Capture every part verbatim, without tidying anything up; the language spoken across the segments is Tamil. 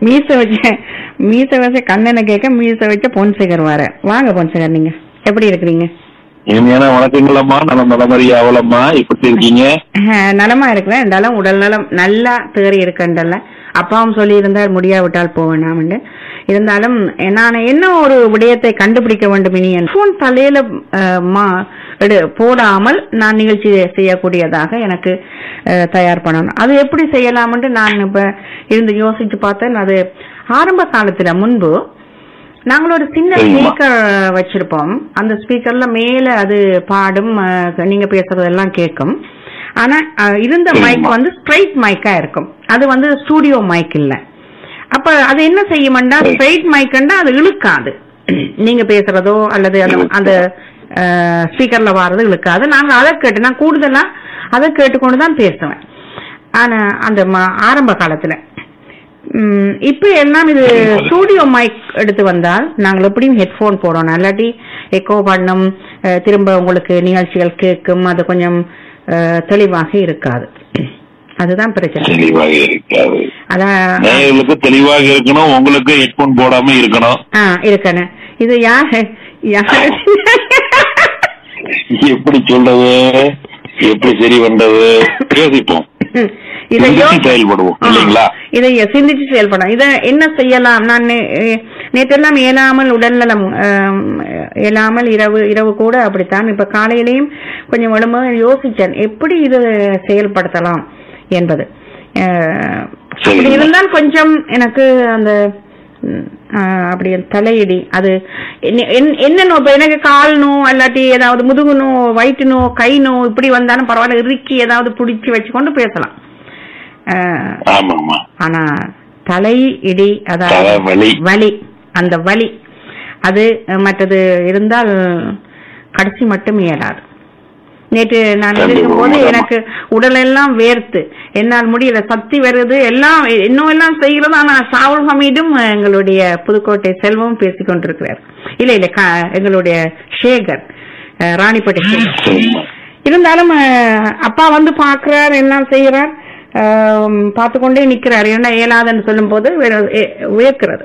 மீச வச்ச மீச வச்ச கண்ணனை கேட்க மீச வச்ச பொன்சேகர் வர. வாங்க பொன்சேகர், நீங்க எப்படி இருக்கிறீங்க? இனிமையான வணக்கங்களம்மா. நலம் நலமறிய அவலம்மா, எப்படி இருக்கீங்க? நலமா இருக்கிறேன். இருந்தாலும் உடல் நலம் நல்லா தேறி இருக்கண்டல்ல. அப்பாவும் சொல்லி இருந்தால் முடியாவிட்டால் போவேனாம்னு. இருந்தாலும் நான் என்ன ஒரு விடயத்தை கண்டுபிடிக்க வேண்டும். இனி என் போன் தலையில போடாமல் நான் நிகழ்ச்சி செய்யக்கூடியதாக எனக்கு தயார் பண்ணணும். அது எப்படி செய்யலாம்னு நான் இப்ப இருந்து யோசிச்சு பார்த்தேன். அது ஆரம்ப காலத்துல முன்பு நாங்கள் ஒரு சின்ன ஸ்பீக்கர் வச்சிருப்போம். அந்த ஸ்பீக்கர்ல மேல அது பாடும், நீங்க பேசுறதெல்லாம் கேட்கும். ஆனா இருந்த மைக் வந்து ஸ்ட்ரைட் மைக்கா இருக்கும். அது வந்து ஸ்டூடியோ மைக் இல்ல. அப்ப அது என்ன செய்யும்டா, ஸ்ட்ரைட் மைக்ண்டா அது இழுக்காது. நீங்க பேசுறதோ அல்லது அந்த ஸ்பீக்கர்ல வர்றது இழுக்காது. நாங்க அதை கேட்டு நான் கூடுதலா அதை கேட்டுக்கொண்டுதான் பேசுவேன். ஆனா அந்த ஆரம்ப காலத்துல இப்ப எல்லாம் இது ஸ்டூடியோ மைக் எடுத்து வந்தால் நாங்கள் எப்படியும் ஹெட்போன் போடணும், இல்லாட்டி எக்கோ பண்ணும், திரும்ப உங்களுக்கு நிகழ்ச்சிகள் கேட்கும், அது கொஞ்சம் தெளிவாக இருக்காது. அதுதான் பிரச்சனை. தெளிவாக இருக்காது. அதான் தெளிவாக இருக்கணும், உங்களுக்கு ஹெட்போன் போடாம இருக்கணும். ஆஹ் இருக்கணும். இது யார் எப்படி சொல்றது, எப்படி சரி பண்றது யோசிப்போம். இதை செயல்படுவோம் இல்லைங்களா? இதை சிந்திச்சு செயல்படும். இதை என்ன செய்யலாம்? நான் நேற்றெல்லாம் இயலாமல் உடல்நலம் இயலாமல் இரவு இரவு கூட அப்படித்தான். இப்ப காலையிலையும் கொஞ்சம் உடம்பு யோசிச்சேன் எப்படி இது செயல்படுத்தலாம் என்பது. அப்படி இருந்தால் கொஞ்சம் எனக்கு அந்த அப்படி தலையிடி அது என்ன நோ, எனக்கு கால் நோ இல்லாட்டி ஏதாவது முதுகு நோ, வயிற்று நோ, கை நோ இப்படி வந்தாலும் பரவாயில்ல, இறுக்கி ஏதாவது பிடிச்சி வச்சுக்கொண்டு பேசலாம். ஆனா தலை இடி, அதாவது வலி, அந்த வலி அது மற்றது இருந்தால் கடைசி மட்டும் இயலாது. நேற்று நான் இருக்கும் போது எனக்கு உடல் எல்லாம் வேர்த்து என்னால் முடியல, சக்தி வருது, எல்லாம் இன்னும் எல்லாம் செய்கிறது. ஆனா ஷாவுல் ஹமீதும் எங்களுடைய புதுக்கோட்டை செல்வம் பேசிக் கொண்டிருக்கிறார். இல்ல இல்ல எங்களுடைய சேகர், ராணிப்பேட்டை சேகர். இருந்தாலும் அப்பா வந்து பாக்குறார், எல்லாம் செய்யறார், பார்த்துக்கொண்டே நிக்கிறார். என்ன இயலாதுன்னு சொல்லும் போது உயர்க்கிறது,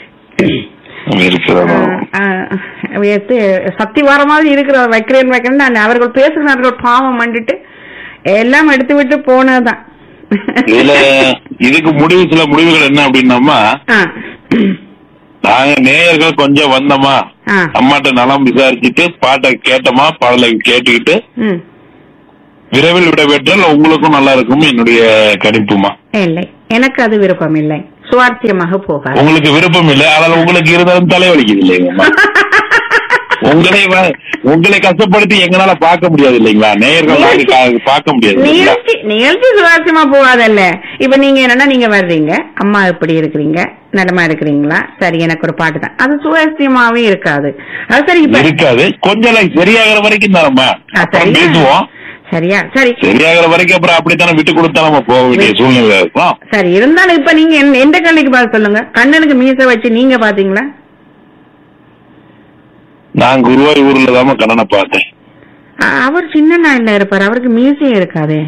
சக்தி வர மாதிரி இருக்கிற வைக்கிறேன் வைக்கிறேன். அவர்கள் பேசுகிறார்கள், பாவம் பண்ணிட்டு எல்லாம் எடுத்து விட்டு போனதுதான். இதுக்கு முடிவு, சில முடிவுகள் என்ன அப்படின்னம்மா, நாங்க நேயர்கள் கொஞ்சம் வந்தோமா, அம்மாட்ட நலம் விசாரிச்சுட்டு பாட்டை கேட்டோமா, பாடலை கேட்டுக்கிட்டு விரைவில் விட பெற்றால் உங்களுக்கும் நல்லா இருக்கும் என்னுடைய கணிப்புமா. இல்லை, எனக்கு அது விருப்பம் இல்லை, சுவாரஸ்யமாக போக. உங்களுக்கு விருப்பம் இல்லை, ஆனால் உங்களுக்கு இருந்தாலும் தலைவலிக்குது இல்லைங்கம்மா. உங்களை உங்களை கஷ்டப்படுத்தி எங்களால பார்க்க முடியாது இல்லைங்களா, நேயர்கள் பார்க்க முடியாது. நிகழ்ச்சி நிகழ்ச்சி சுவாரஸ்யமா போகாதல்ல. இப்ப நீங்க என்னன்னா, நீங்க வர்றீங்க, அம்மா எப்படி இருக்கிறீங்க, நடமா இருக்கிறீங்களா, சரி எனக்கு ஒரு பாட்டு தான், அது சுவாரஸ்யமாவே இருக்காது. அது சரி இருக்காது, கொஞ்சம் சரியாகிற வரைக்கும் தானம்மா பேசுவோம். சரியா, சரி சரியாகிற வரைக்கும் அப்புறம் அப்படித்தானே விட்டு கொடுத்தா நம்ம போக வேண்டிய சூழ்நிலை இருக்கும். சரி, இருந்தாலும் இப்ப நீங்க எந்த கல்விக்கு பார்த்து சொல்லுங்க, கண்ணனுக்கு மீச வச்சு நீங்க பாத்தீங்களா? நான் குருவாயூர்ல தான் கண்ணனை பார்த்தேன். அவர் சின்ன நாள்ல இருப்பாரு, அவருக்கு மீசையே இருக்காதே.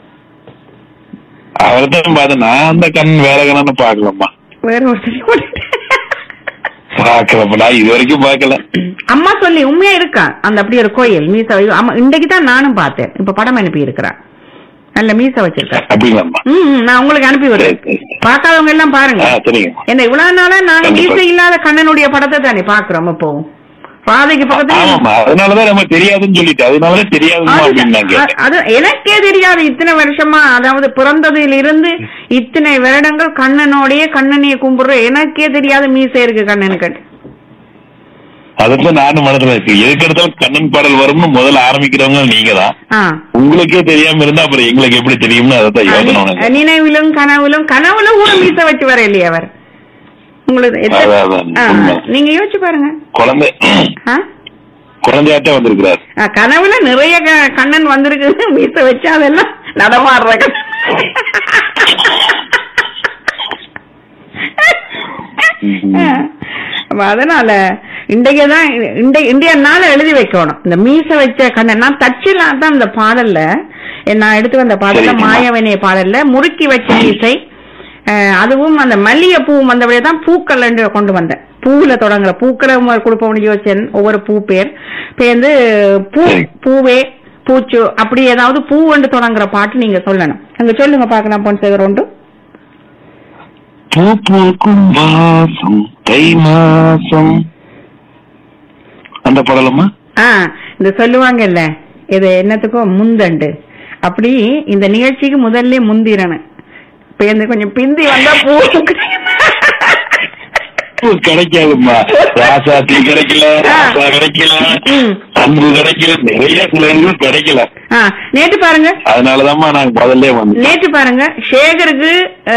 அவர்தான் பார்த்தேன், நான் அந்த கண் வேற கண்ணனை பாக்கலம்மா. வேற ஒருத்தர் பாக்கலப்பா, இது வரைக்கும் பாக்கல. அம்மா சொல்லி உண்மையா இருக்கா அந்த அப்படி ஒரு கோயில் மீச. இன்றைக்கு தான் நானும் பார்த்தேன், இப்ப படம் அனுப்பி இருக்கிறேன், நல்ல மீச வச்சிருக்கேன். நான் உங்களுக்கு அனுப்பி விடுறேன், பாக்காதவங்க எல்லாம் பாருங்க. என்ன இவ்வளவு நாளா நாங்க மீச இல்லாத கண்ணனுடைய படத்தை தானே பாக்குறோம். இப்போவும் பாதைக்கு பக்கத்துல, அதனாலதான் நம்ம தெரியாதுன்னு சொல்லிட்டு, அதனாலதான் தெரியாது. அது எனக்கே தெரியாது இத்தனை வருஷமா, அதாவது பிறந்ததில் இருந்து இத்தனை வருடங்கள் கண்ணனோடைய கண்ணனைய கும்பிடுற எனக்கே தெரியாது மீச இருக்கு கண்ணனுக்கு. அதுதான் நானும் மனதில் இருக்கு, எதுக்கெடுத்தாலும் கண்ணன் பாடல் வரும்னு முதல்ல ஆரம்பிக்கிறவங்க நீங்க தான். உங்களுக்கே தெரியாம இருந்தா அப்புறம் எங்களுக்கு எப்படி தெரியும்னு அதான் யோசனை. நினைவிலும் கனவுலும் கனவுல கூட மீச வச்சு வர இல்லையா அவர் உங்களுக்கு? நீங்க யோசிச்சு பாருங்க, குழந்தை குழந்தையாட்டே வந்திருக்கிறார். கனவுல நிறைய கண்ணன் வந்திருக்கு, மீச வச்சு அதெல்லாம் நடமாடுற. அதனால இன்றைக்குதான் இந்திய நாள எழுதி வைக்கணும் இந்த மீச வச்ச கண்ணன். நான் தச்சிலாம் தான் இந்த பாடல்ல நான் எடுத்து வந்த பாடல்ல, மாயவனே பாடல்ல முறுக்கி வச்ச மீசை, அதுவும் அந்த மல்லிகை பூ வந்தபடியே தான் பூக்கள் கொண்டு வந்தேன். பூவுல தொடங்குற பூக்களை கொடுப்போம்னு யோசிச்சேன். ஒவ்வொரு பூ பேர் பேர்ந்து பூ பூவே பூச்சு அப்படி ஏதாவது பூ வந்து தொடங்குற பாட்டு நீங்க சொல்லணும். அங்க சொல்லுங்க பாக்கலாம். பொன்சேகர் ஒன்று. பூ பூக்கும் வாசம் தை மாசம் அந்த படலமா? ஆ இந்த சொல்லுவாங்கல்ல இது என்னத்துக்கும் முந்தண்டு அப்படி இந்த நிகழ்ச்சிக்கு முதல்ல முந்திரனு பேருந்து கொஞ்சம் பிந்தி வந்தா பூ கிடைக்காதுமா. ராசாத்தி கிடைக்கல, ராசா கிடைக்கல, அன்பு கிடைக்கல, நிறைய சிலர்கள் கிடைக்கல. நேற்று பாருங்க, அதனாலதான்மா நாங்க முதல்ல வந்து நேற்று பாருங்க சேகருக்கு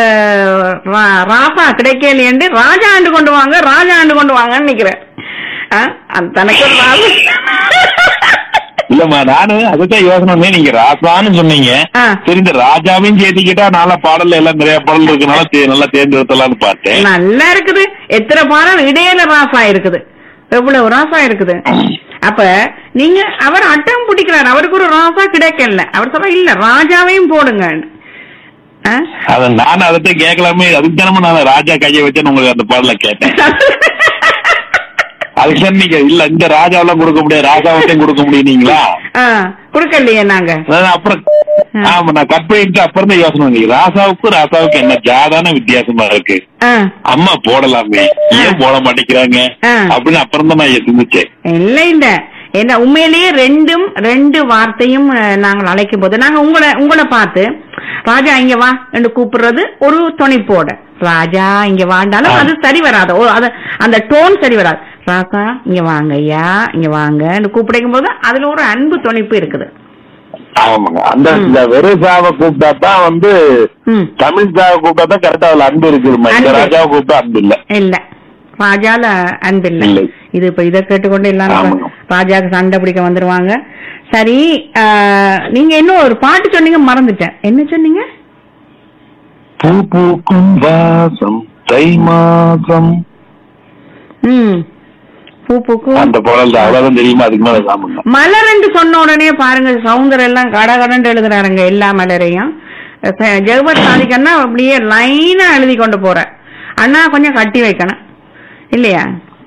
ராசா கிடைக்கலையேண்டு ராஜா ஆண்டு கொண்டு வாங்க ராஜா ஆண்டு கொண்டு வாங்கன்னு நினைக்கிறேன். தனக்கு ஒரு ராசா இல்லம்மா, நானு அதுதான் யோசனை. நீங்க ராசான்னு சொன்னீங்க, சரி இந்த ராஜாவையும் சேர்த்திக்கிட்டா நல்ல பாடல் எல்லாம் நிறைய பாடல் இருக்கனால நல்லா தேர்ந்தெடுத்தலாம்னு பார்த்தேன். நல்லா இருக்குது. எத்தனை பாடல் இடையில ராசா இருக்குது, எவ்வளவு ராசா இருக்குது. அப்ப நீங்க அவர் அட்டம் பிடிக்கிறார், அவருக்கு ஒரு ராசா கிடைக்கல. அவர் சொல்ல இல்ல ராஜாவையும் போடுங்க. அத நான் அதத்தான் கேட்கலாமே, அதுக்கு தானே நான் ராஜா கையை வச்சேன்னு உங்களுக்கு அந்த பாடல கேட்டேன். அதுக்கு நீங்க இல்ல இந்த ராஜாவெல்லாம் கொடுக்க முடியாது, ராஜாவத்தையும் கொடுக்க முடியுங்களா? கொடுக்கலையே நாங்க. அப்புறம் ஆமா நான் கட் பண்ணிட்டு அப்புறம் தான் யோசனை பண்ணி ராசாவுக்கு ராசாவுக்கு என்ன ஜாதான வித்தியாசமா இருக்கு, அம்மா போடலாமே ஏன் போட மாட்டேங்கிறாங்க அப்படின்னு அப்புறம் தான் நான் சிந்திச்சேன். இல்ல இல்ல என்ன உண்மையிலேயே ரெண்டும் ரெண்டு வார்த்தையும் நாங்கள் அழைக்கும் போது நாங்க உங்களை உங்களை பார்த்து ராஜா இங்க வா என்று கூப்பிடுறது ஒரு துணைப்போட, ராஜா இங்க வாண்டாலும் அது சரி வராது, அந்த டோன் சரி வராது. ராசா இங்க வாங்க ஐயா இங்க வாங்க கூப்பிடும் போது அதுல ஒரு அன்பு துணைப்பு இருக்குது. ஆமாங்க, அந்த வெறும் சாவை கூப்பிட்டா தான் வந்து தமிழ் சாவை கூப்பிட்டா தான் கரெக்டா அதுல அன்பு இருக்குது. இந்த ராஜாவை கூப்பிட்டா அன்பு இல்ல. இல்ல ராஜால அன்பு இல்ல. இது இப்ப இதை கேட்டுக்கொண்டு எல்லாம் ராஜாக்கு சண்டை பிடிக்க வந்துருவாங்க. சரி, நீங்க இன்னும் ஒரு பாட்டு சொன்னீங்க, மறந்துட்டேன். என்ன சொன்னீங்க? பூ பூக்கும் வாசம் தை மாசம். ம் பூ பூக்கும் அந்த பாடல் அவ்வளவுதான் தெரியுமா? அதுக்கு மேல சாப்பிடணும். மலர் என்று சொன்ன உடனே பாருங்க சவுந்தர் எல்லாம் கட கடன்னு எழுதுறாருங்க எல்லா மலரையும். ஜெகபத் சாதிக்கன்னா அப்படியே லைனா எழுதி கொண்டு போற அண்ணா கொஞ்சம் கட்டி வைக்கணும் இல்லையா?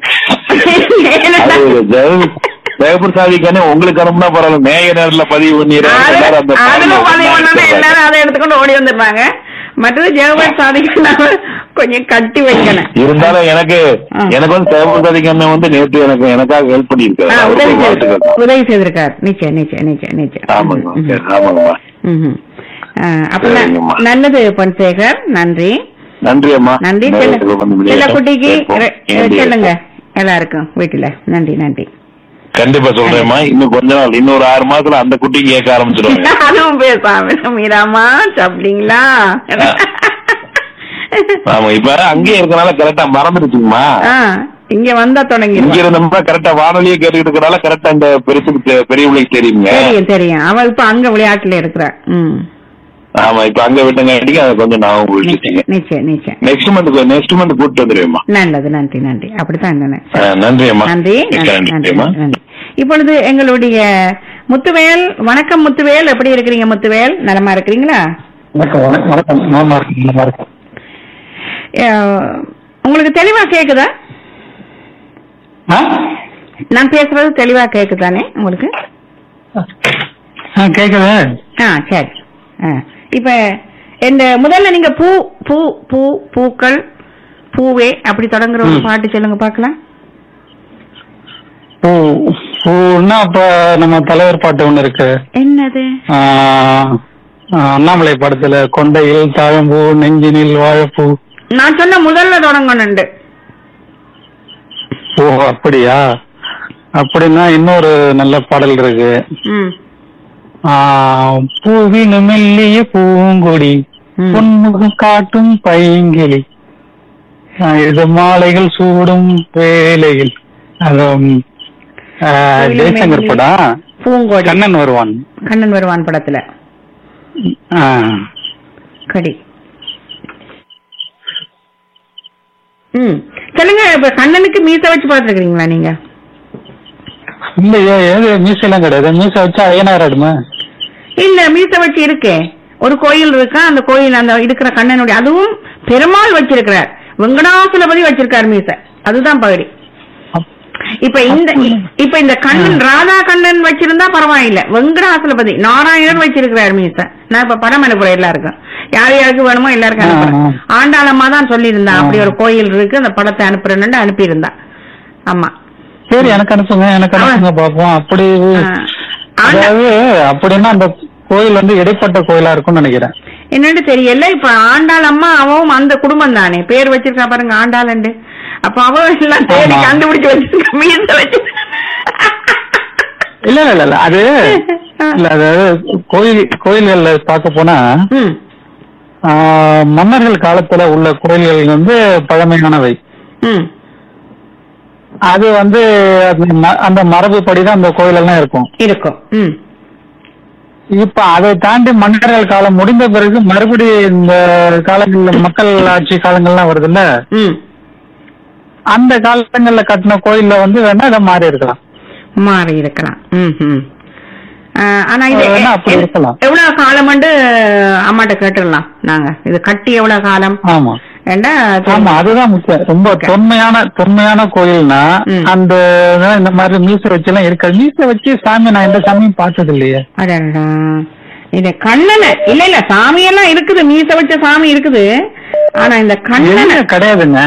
ஜெகபத் சாதிக்கானே உங்களுக்கு அனுப்புனா பரவாயில்ல, மேய நேரத்துல பதிவு பண்ணிடுறாங்க எல்லாரும் அதை எடுத்துக்கொண்டு ஓடி வந்துடுறாங்க. மற்றது ஜெகபத் சாதிக்கன்னா கொஞ்சம் கட்டி வைக்கணும். இருந்தாலும் எனக்கு எனக்கு வந்து ஜெகபத் சாதிக்கண்ண வந்து நேற்று எனக்கு எனக்காக ஹெல்ப் பண்ணிருக்காரு, உதவி செய்திருக்காரு. நிச்சயம் நிச்சயம் நிச்சயம் நிச்சயம். ஆமாங்கம்மா. அப்ப நல்லது பொன்சேகர், நன்றி நன்றி அம்மா. நன்றி. செல்ல குட்டிக்கு சொல்லுங்க எல்லாருக்கும் வீட்டுல. நன்றி நன்றி. கண்டிப்பா சொல்றேம்மா. இன்னும் கொஞ்ச நாள் இன்னொரு ஆறு மாசத்துல அந்த குட்டி கேட்க ஆரம்பிச்சிருவாங்க. அதுவும் பேசாம மீராமா சாப்பிட்டீங்களா? ஆமா, இப்ப அங்கேயே இருக்கனால கரெக்டா மறந்துருச்சுங்கம்மா. இங்க வந்தா தொடங்கி இங்க இருந்தோம்னா கரெக்டா வானொலியே கேட்டுக்கிட்டு இருக்கனால கரெக்டா இந்த பெருசு பெரியவங்களுக்கு தெரியுங்க. தெரியும் தெரியும். அவ இப்ப அங்க விளையாட்டுல இருக்கிற. ஆமா, இப்ப அங்க விட்டங்காட்டிக்கு அதை கொஞ்சம் நான் விட்டுட்டீங்க. நிச்சயம் நிச்சயம். நெக்ஸ்ட் மந்த் நெக்ஸ்ட் மந்த் கூப்பிட்டு வந்துருவேம்மா. நல்லது, நன்றி நன்றி. அப்படித்தான் என்ன. நன்றி அம்மா. நன்றி நன்றி. இப்பொழுது எங்களுடைய முத்துவேல், வணக்கம் முத்துவேல், எப்படி இருக்கிறீங்க முத்துவேல்? நலமா இருக்கிறீங்களா? உங்களுக்கு தெளிவா கேக்குதா? நான் பேசுறது தெளிவா கேக்குதானே உங்களுக்கு? கேக்குது. ஆ சரி. இப்ப இந்த முதல்ல நீங்க பூ பூ பூ பூக்கள் பூவே அப்படி தொடங்குற ஒரு பாட்டு சொல்லுங்க பாக்கலாம். பூ பூன்னா அப்ப நம்ம தலைவர் பாட்டு ஒண்ணு இருக்கு. என்னது? அண்ணாமலை படத்துல கொண்டையில் தாழம்பூ நெஞ்சினில் வாழைப்பூ. நான் சொன்ன முதல்ல தொடங்கணுண்டு. ஓ அப்படியா? அப்படின்னா இன்னொரு நல்ல பாடல் இருக்கு. பூவின மெல்லிய பூங்கொடி பொன்முகம் காட்டும் பைங்கிளி இது மாலைகள் சூடும் வேலையில். ஜெய்சங்கர் படம் பூங்கொடி. கண்ணன் வருவான். கண்ணன் வருவான் படத்துல கடி. ம் சொல்லுங்க. இப்ப கண்ணனுக்கு மீச வச்சு பாத்துருக்கீங்களா நீங்க? இல்லையா, ஏது மீச எல்லாம் கிடையாது. மீச வச்சா ஐயனார் ஆடுமா? இல்ல, மீச வச்சு இருக்கே ஒரு கோயில் இருக்கா, அந்த கோயில் அந்த இருக்கிற கண்ணனுடைய அதுவும் பெருமாள் வச்சிருக்கிறார், வெங்கடாசலபதி வச்சிருக்கார் மீசை, அதுதான் பகுதி. இப்ப இந்த இப்ப இந்த கண்ணன் ராதா கண்ணன் வச்சிருந்தா பரவாயில்ல, வெங்கடாசலபதி நாராயணன் வச்சிருக்கிறார் மீசை. நான் இப்ப படம் அனுப்புறேன் எல்லாருக்கும், யார் யாருக்கு வேணுமோ எல்லாருக்கும் அனுப்புறேன். ஆண்டாளம்மா தான் சொல்லியிருந்தா அப்படி ஒரு கோயில் இருக்கு, அந்த படத்தை அனுப்புறேன்னு அனுப்பியிருந்தா. ஆமா சரி, எனக்கு அனுப்புங்க, எனக்கு அனுப்புங்க பாப்போம். அப்படி அதாவது அப்படின்னா அந்த கோயில் வந்து இடைப்பட்ட கோயிலா இருக்கும்னு நினைக்கிறேன். என்னன்னு தெரியல. இப்ப ஆண்டாள் அம்மா அவவும் அந்த குடும்பம் தானே, பேர் வச்சிருக்கா பாருங்க ஆண்டாள். அப்ப அவ எல்லாம் தேடி கண்டுபிடிச்சு வச்சிருக்க மீச வச்சு. இல்ல இல்ல இல்ல அது இல்ல அதாவது கோயில் கோயில்கள்ல பார்க்க போனா மன்னர்கள் காலத்துல உள்ள கோயில்கள் வந்து பழமையானவை. அது வந்து அந்த மரபு படிதான் அந்த கோயில் எல்லாம் இருக்கும் இருக்கும். இப்ப அதை தாண்டி மன்னர்கள் காலம் முடிந்த பிறகு மறுபடியும் இந்த காலங்கள்ல மக்கள் ஆட்சி காலங்கள்லாம் வருது இல்ல, அந்த காலங்கள்ல கட்டின கோயில்ல வந்து வேணா இதை மாறி இருக்கலாம் மாறி இருக்கலாம். ஆனா இது அப்படி இருக்கலாம். எவ்வளவு காலம் அம்மாட்ட கேட்டுடலாம் நாங்க, இது கட்டி எவ்வளவு காலம். ஆமா ஆமா அதுதான் முக்கியம். ரொம்ப தொன்மையான தொன்மையான கோயில்னா அந்த இந்த மாதிரி மீச வச்சு எல்லாம் இருக்காது. மீச வச்சு சாமி நான் எந்த சாமியும் பார்த்தது இல்லையே. இது கண்ணன இல்ல இல்ல சாமி எல்லாம் இருக்குது, மீச வச்ச சாமி இருக்குது. ஆனா இந்த கண்ணன கிடையாதுங்க.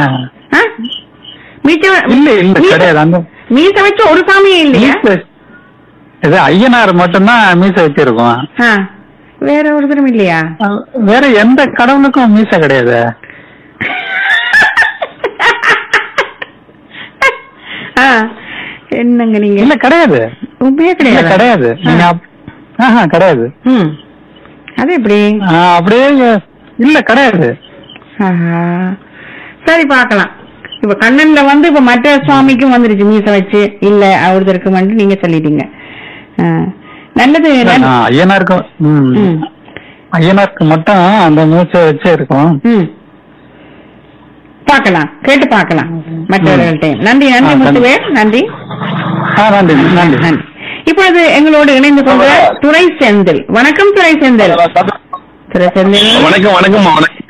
இல்ல இல்ல கிடையாது. அந்த மீச வச்ச ஒரு சாமியே இல்லையா? இது ஐயனார் மட்டும்தான் மீச வச்சிருக்கோம், வேற ஒரு தரம் இல்லையா? வேற எந்த கடவுளுக்கும் மீச கிடையாது. என்னங்க நீங்க? இல்ல கிடையாது, உண்மையே கிடையாது கிடையாது கிடையாது. அது எப்படி அப்படியே இல்ல கிடையாது. சரி பார்க்கலாம். இப்ப கண்ணன்ல வந்து இப்ப மற்ற சுவாமிக்கும் வந்துருச்சு மீச வச்சு, இல்ல அவருக்கு வந்து நீங்க சொல்லிட்டீங்க. நல்லது. ஐயனாருக்கு ஐயனாருக்கு மட்டும் அந்த மீச வச்சு இருக்கும். பார்க்கலாம், கேட்டு பார்க்கலாம் மற்றவர்கள்ட்ட. நன்றி நன்றி முத்துவேல், நன்றி நன்றி நன்றி நன்றி. இப்பொழுது எங்களோடு இணைந்து கொண்ட துரை செந்தில். வணக்கம் துரை செந்தில். துரை செந்தில் வணக்கம். வணக்கம்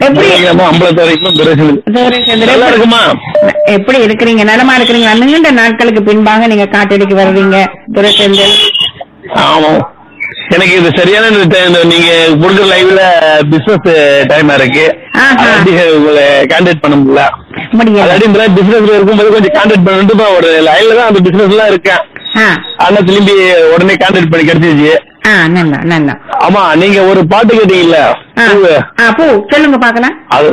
எப்படி இருக்கிறீங்க? நலமா இருக்கிறீங்க? நீண்ட நாட்களுக்கு பின்பாக நீங்க காட்டடிக்கு வர்றீங்க துரை செந்தில். ஆமா, எனக்கு இது சரியான நீங்க கொடுக்குற லைவ்ல பிசினஸ் டைம் இருக்கு, உங்களை கான்டாக்ட் பண்ண முடியல. பிசினஸ்ல இருக்கும்போது கொஞ்சம் கான்டாக்ட் பண்ணிட்டு ஒரு லைன்ல தான் அந்த பிசினஸ் எல்லாம் இருக்கேன். ஆனா திரும்பி உடனே கான்டாக்ட் பண்ணி கிடைச்சிருச்சு. ஆமா, நீங்க ஒரு பாட்டு கேட்டீங்கல்ல பூ, சொல்லுங்க பாக்கலாம். அது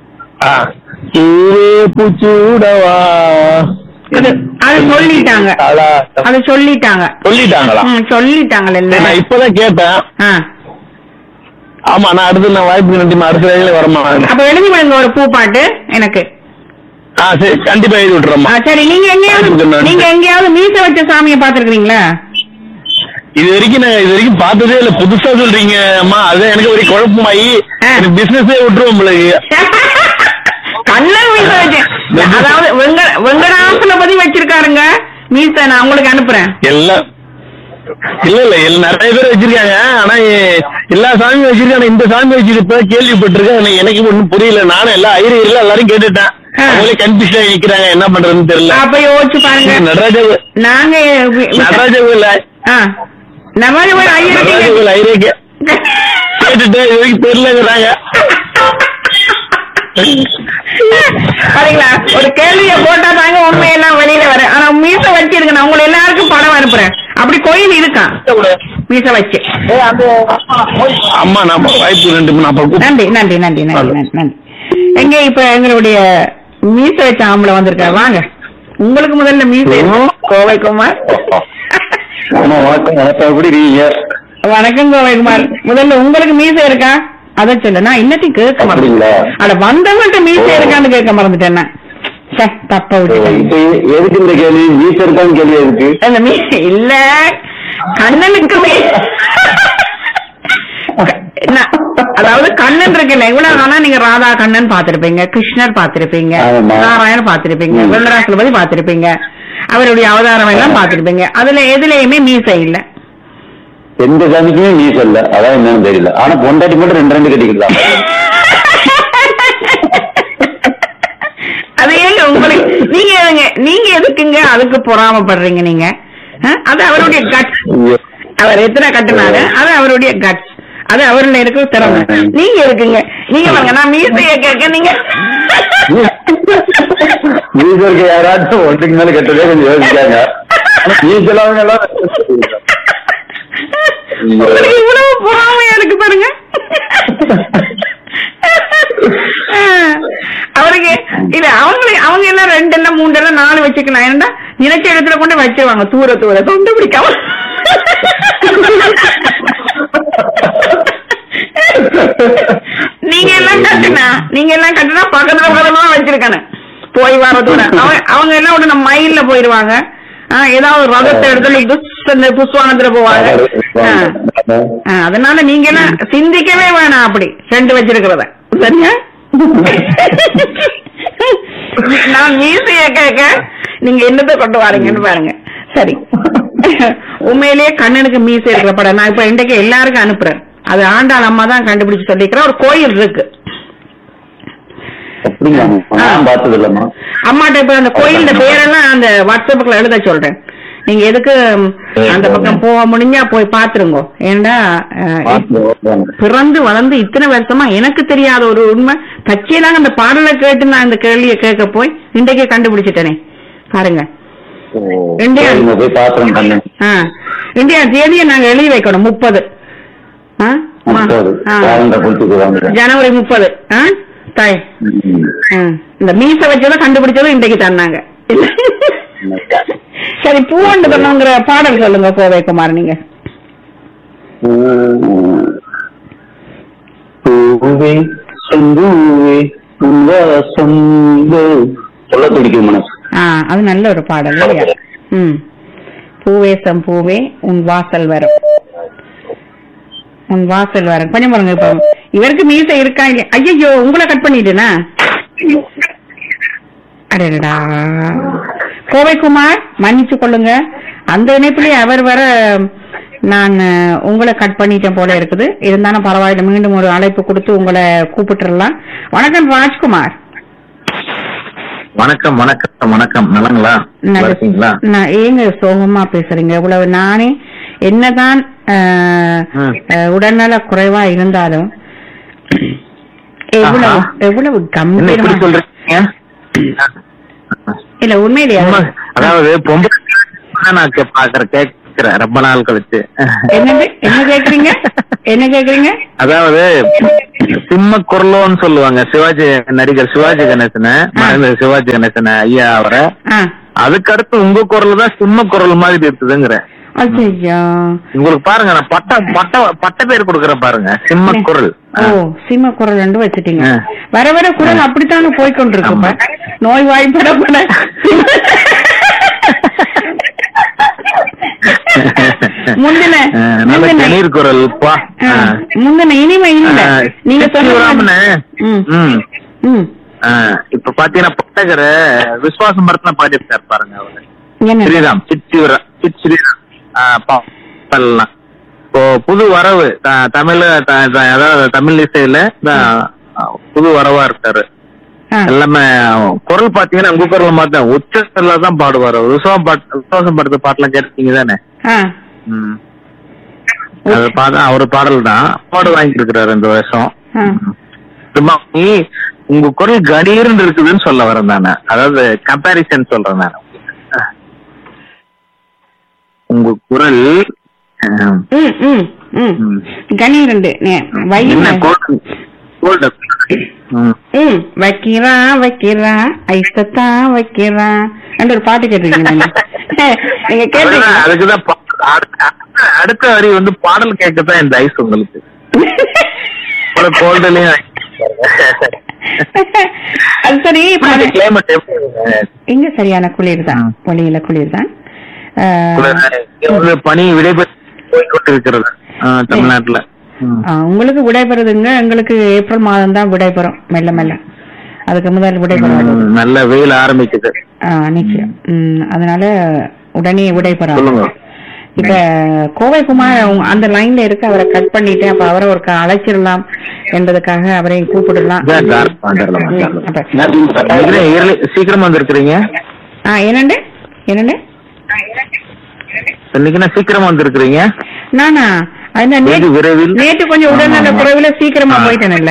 பூச்சூடவா அது சொல்லிட்டாங்க, அது சொல்லிட்டாங்க சொல்லிட்டாங்களா சொல்லிட்டாங்கல்ல. நான் இப்பதான் கேட்டேன். ஆமா, நான் அடுத்து நான் வாய்ப்பு நன்றி அடுத்த ரயில வரமா. அப்ப எழுதி விடுங்க ஒரு பூ பாட்டு எனக்கு. சரி, கண்டிப்பா எழுதி விட்டுறோம். சரி, நீங்க எங்கேயாவது நீங்க எங்கேயாவது மீச வச்ச சாமியை பாத்துருக்கீங்களா? இது வரைக்கும் நான் இது வரைக்கும் பார்த்ததே இல்ல. புதுசா சொல்றீங்க அம்மா, அது எனக்கு ஒரு குழப்பமாயி பிசினஸே விட்டுருவோம் உங்களுக்கு. கண்ணன் மீச வச்சு, அதாவது வெங்கடாசலபதி வச்சிருக்காருங்க மீச. நான் உங்களுக்கு அனுப்புறேன். எல்லாம் இல்ல இல்ல எல்லாம் நிறைய பேர் வச்சிருக்காங்க. ஆனா எல்லா சாமியும் வச்சிருக்காங்க. இந்த சாமி வச்சிருப்ப கேள்விப்பட்டிருக்கேன். எனக்கு ஒண்ணும் புரியல. நானும் எல்லா ஐயர் இல்ல எல்லாரும் கேட்டுட்டேன். அவங்களே கன்ஃபியூஸ் ஆகி நிக்கிறாங்க, என்ன பண்றதுன்னு தெரியல. அப்ப யோசிச்சு பாருங்க. நடராஜ நாங்க நடராஜ கோயில் நடராஜ கோயில் ஐயரே கேட்டுட்டு இது வரைக்கும் தெரியலங்கிறாங்க. பாத்தீங்களா, ஒரு கேள்விய போட்டா தாங்க உண்மையெல்லாம் வெளியில வர. ஆனா மீச வச்சிருக்க நான் உங்களை எல்லாருக்கும் படம் அனுப்புறேன். அப்படி கோயில் இருக்கா மீச வச்சு? அம்மா நான் வாய்ப்பு நன்றி நன்றி நன்றி நன்றி நன்றி. எங்க இப்ப எங்களுடைய மீச வச்ச ஆம்பளை வந்திருக்காரு, வாங்க. உங்களுக்கு முதல்ல மீச. கோவை குமார் வணக்கம். கோவை குமார், முதல்ல உங்களுக்கு மீச இருக்கா அத சொல்ல. நான் இன்னத்தையும் கேட்க மறந்துட்டேன். அட வந்தவங்கள்ட்ட மீச இருக்கான்னு கேட்க மறந்துட்டேன். தப்ப விட்டு இல்ல, கண்ணனுக்கு அதாவது கண்ணன் இருக்குல்ல, இவ்வளவு நாளா நீங்க ராதா கண்ணன் பாத்திருப்பீங்க, கிருஷ்ணர் பாத்திருப்பீங்க, நாராயணன் பாத்திருப்பீங்க, வெங்கடாசலபதி பாத்திருப்பீங்க, அவருடைய அவதாரம் எல்லாம் பாத்திருப்பீங்க. அதுல எதுலயுமே மீசை இல்ல. எந்த சாமிக்குமே மீச இல்ல. அதான் என்னன்னு தெரியல. ஆனா பொண்டாட்டி மட்டும் ரெண்டு ரெண்டு கட்டிக்கலாம். நீங்க எதுக்குங்க அதுக்கு பொறாமப்படுறீங்க நீங்க? அது அவருடைய கட்ஸ். அவர் எத்தனை கட்டுனாரு அது அவருடைய கட்ஸ், அது அவருடைய இருக்கிற திறமை. நீங்க இருக்குங்க, நீங்க வாங்க நான் மீசைய கேட்க நீங்க மீசருக்கு யாராச்சும் ஒன்றுக்கு மேல கட்டதே கொஞ்சம் யோசிக்காங்க. உங்களுக்கு இவ்வளவு பொறாமையா இருக்கு பாருங்க. அவருக்கு இல்ல அவங்க அவங்க எல்லாம் ரெண்டு எல்லாம் மூன்று எல்லாம் நாலு வச்சுக்கலாம். ஏன்னா நினைச்ச இடத்துல கொண்டு வச்சிருவாங்க தூர தூர தொண்டு பிடிக்காம. நீங்க எல்லாம் கட்டுனா நீங்க எல்லாம் கட்டுனா பக்கத்துல பக்கத்துல வச்சிருக்கணும் போய் வர தூரம். அவங்க எல்லாம் உடனே மயில்ல போயிருவாங்க, ஏதாவது ரதத்தை இடத்துல புஷ்வானத்துல போவாங்க. அதனால நீங்க எல்லாம் சிந்திக்கவே வேணாம் அப்படி ரெண்டு வச்சிருக்கிறத. சரியா? நான் மீசைய கேட்க நீங்க என்னத்தை கொண்டு வாரீங்கன்னு பாருங்க. சரி, உண்மையிலேயே கண்ணனுக்கு மீசை இருக்கிற படம் நான் இப்ப இன்றைக்கு எல்லாருக்கும் அனுப்புறேன். அது ஆண்டாள் அம்மா தான் கண்டுபிடிச்சு சொல்லிக்கிறேன். ஒரு கோயில் இருக்கு அம்மாட்ட. இப்ப அந்த கோயில்ல பேரெல்லாம் அந்த வாட்ஸ்அப்புக்குள்ள எழுத சொல்றேன். நீங்க எதுக்கு அந்த பக்கம் போக முடிஞ்சா போய் பாத்துருங்க. ஏண்டா பிறந்து வளர்ந்து இத்தனை வருஷமா எனக்கு தெரியாத ஒரு உண்மை பச்சையிலாங்க அந்த பாடலை கேட்டு நான் இந்த கேள்வியை கேட்க போய் இன்றைக்கே கண்டுபிடிச்சிட்டேனே பாருங்க. இந்தியா இந்தியா தேதியை நாங்க எழுதி வைக்கணும் முப்பது ஜனவரி முப்பது. தாய் இந்த மீச வச்சதை கண்டுபிடிச்சதும் இன்றைக்கு தந்தாங்க. சரி, பூவண்டு பண்ணுங்கிற பாடல் சொல்லுங்க கோவை குமார். நீங்க சொல்ல துடிக்கும் மனசு. அது நல்ல ஒரு பாடல் இல்லையா? ம், பூவேசம் பூவே உன் வாசல் வரும், உன் வாசல் வரும். கொஞ்சம் பாருங்க. இப்ப இவருக்கு மீசை இருக்கா இல்லையா? ஐயோ உங்களை கட் பண்ணிட்டேனா? அடடா கோவைக்குமார் மன்னிச்சு கொள்ளுங்க. அந்த இணைப்புலயே அவர் வர நான் உங்களை கட் பண்ணிட்டேன் போல இருக்குது. இருந்தாலும் பரவாயில்ல, மீண்டும் ஒரு அழைப்பு கொடுத்து உங்களை கூப்பிட்டுலாம். வணக்கம் ராஜ்குமார். வணக்கம் வணக்கம் வணக்கம். நலங்களா? ஏங்க சோகமா பேசுறீங்க இவ்வளவு? நானே என்னதான் உடல்நல குறைவா இருந்தாலும் எவ்வளவு எவ்வளவு கம்பீரமா சொல்றீங்க. இல்ல உண்மையிலேயே அதாவது பொம்பளை நான் பாக்குறேன் கேட்கிறேன் ரொம்ப நாள் கழிச்சு. என்னது என்ன கேக்குறீங்க என்ன கேக்குறீங்க? அதாவது சிம்ம குரலோன்னு சொல்லுவாங்க சிவாஜி நடிகர் சிவாஜி கணேசன், சிவாஜி கணேசன் ஐயா அவரை. அதுக்கு அடுத்து உங்க குரல் தான் சிம்ம குரல் மாதிரி இருக்குதுங்கிற. உங்களுக்கு பாருங்க நான் பட்ட பட்ட பட்ட பேர் கொடுக்கறேன் பாருங்க, சிம்ம குரல். ஓ, சிம்ம குரல் ரெண்டு வச்சுட்டீங்க. வர வர குரல் அப்படித்தானே போய்கொண்டிருக்கு. நோய் வாய்ப்பட முந்தின நீர் குரல் முந்தின இனிமை இல்ல நீங்க சொல்லுங்க. இப்ப பாத்தீங்கன்னா பட்டகர விஸ்வாசம் படத்துல பாடியிருக்காரு பாருங்க அவரு. ஸ்ரீராம் சித் ஸ்ரீராம் இப்போ புது வரவு தமிழ், அதாவது தமிழ் இசையில புது வரவா இருக்காரு. எல்லாமே குரல் பாத்தீங்கன்னா உங்க குரல் மாத்தான் உச்சத்துல தான் பாடுவாரு. விசுவாசம் பாட்டு விசுவாசம் படத்து பாட்டுலாம் கேட்டீங்க தானே? அது பாத்தா அவரு பாடல் தான் பாடு வாங்கி இருக்கிறாரு இந்த வருஷம். உங்க குரல் கணீர்னு இருக்குதுன்னு சொல்ல வரேன் தானே, அதாவது கம்பாரிசன் சொல்றேன் நான். உங்க குரல் வைக்கிறான் வைக்கிறான் ஐசத்தான் வைக்கிறான் ஒரு பாட்டு கேட்டிருக்கீங்க. நீங்க கேட்டீங்க. அதுக்குதான் அடுத்த வரி வந்து பாடல் கேட்கத்தான் இந்த ஐஸ் உங்களுக்கு. கோல்டுலயும் சரி, இங்க சரியான குளிர் தான், ஒளியில குளிர் தான். பனி விடைபெற்றிருக்கிறது தமிழ்நாட்டுல. உங்களுக்கு விடைபெறுதுங்க, எங்களுக்கு ஏப்ரல் மாதம் தான் விடைபெறும் மெல்ல மெல்ல. அதுக்கு முதல் விடைபெறும். நல்ல வெயில் ஆரம்பிக்குது. நிச்சயம். அதனால உடனே விடைபெறும். இப்ப கோவைக்குமார் அந்த லைன்ல இருக்கு, அவரை கட் பண்ணிட்டேன். அப்ப அவரை ஒரு அழைச்சிடலாம் என்பதற்காக அவரை கூப்பிடலாம். சீக்கிரம் வந்திருக்கிறீங்க. என்னண்டு என்னண்டு இன்னைக்கு நான் சீக்கிரமா வந்திருக்கிறீங்க. நானா விரைவில் நேற்று கொஞ்சம் உடல்நல குறைவுல சீக்கிரமா போயிட்டேன்ல.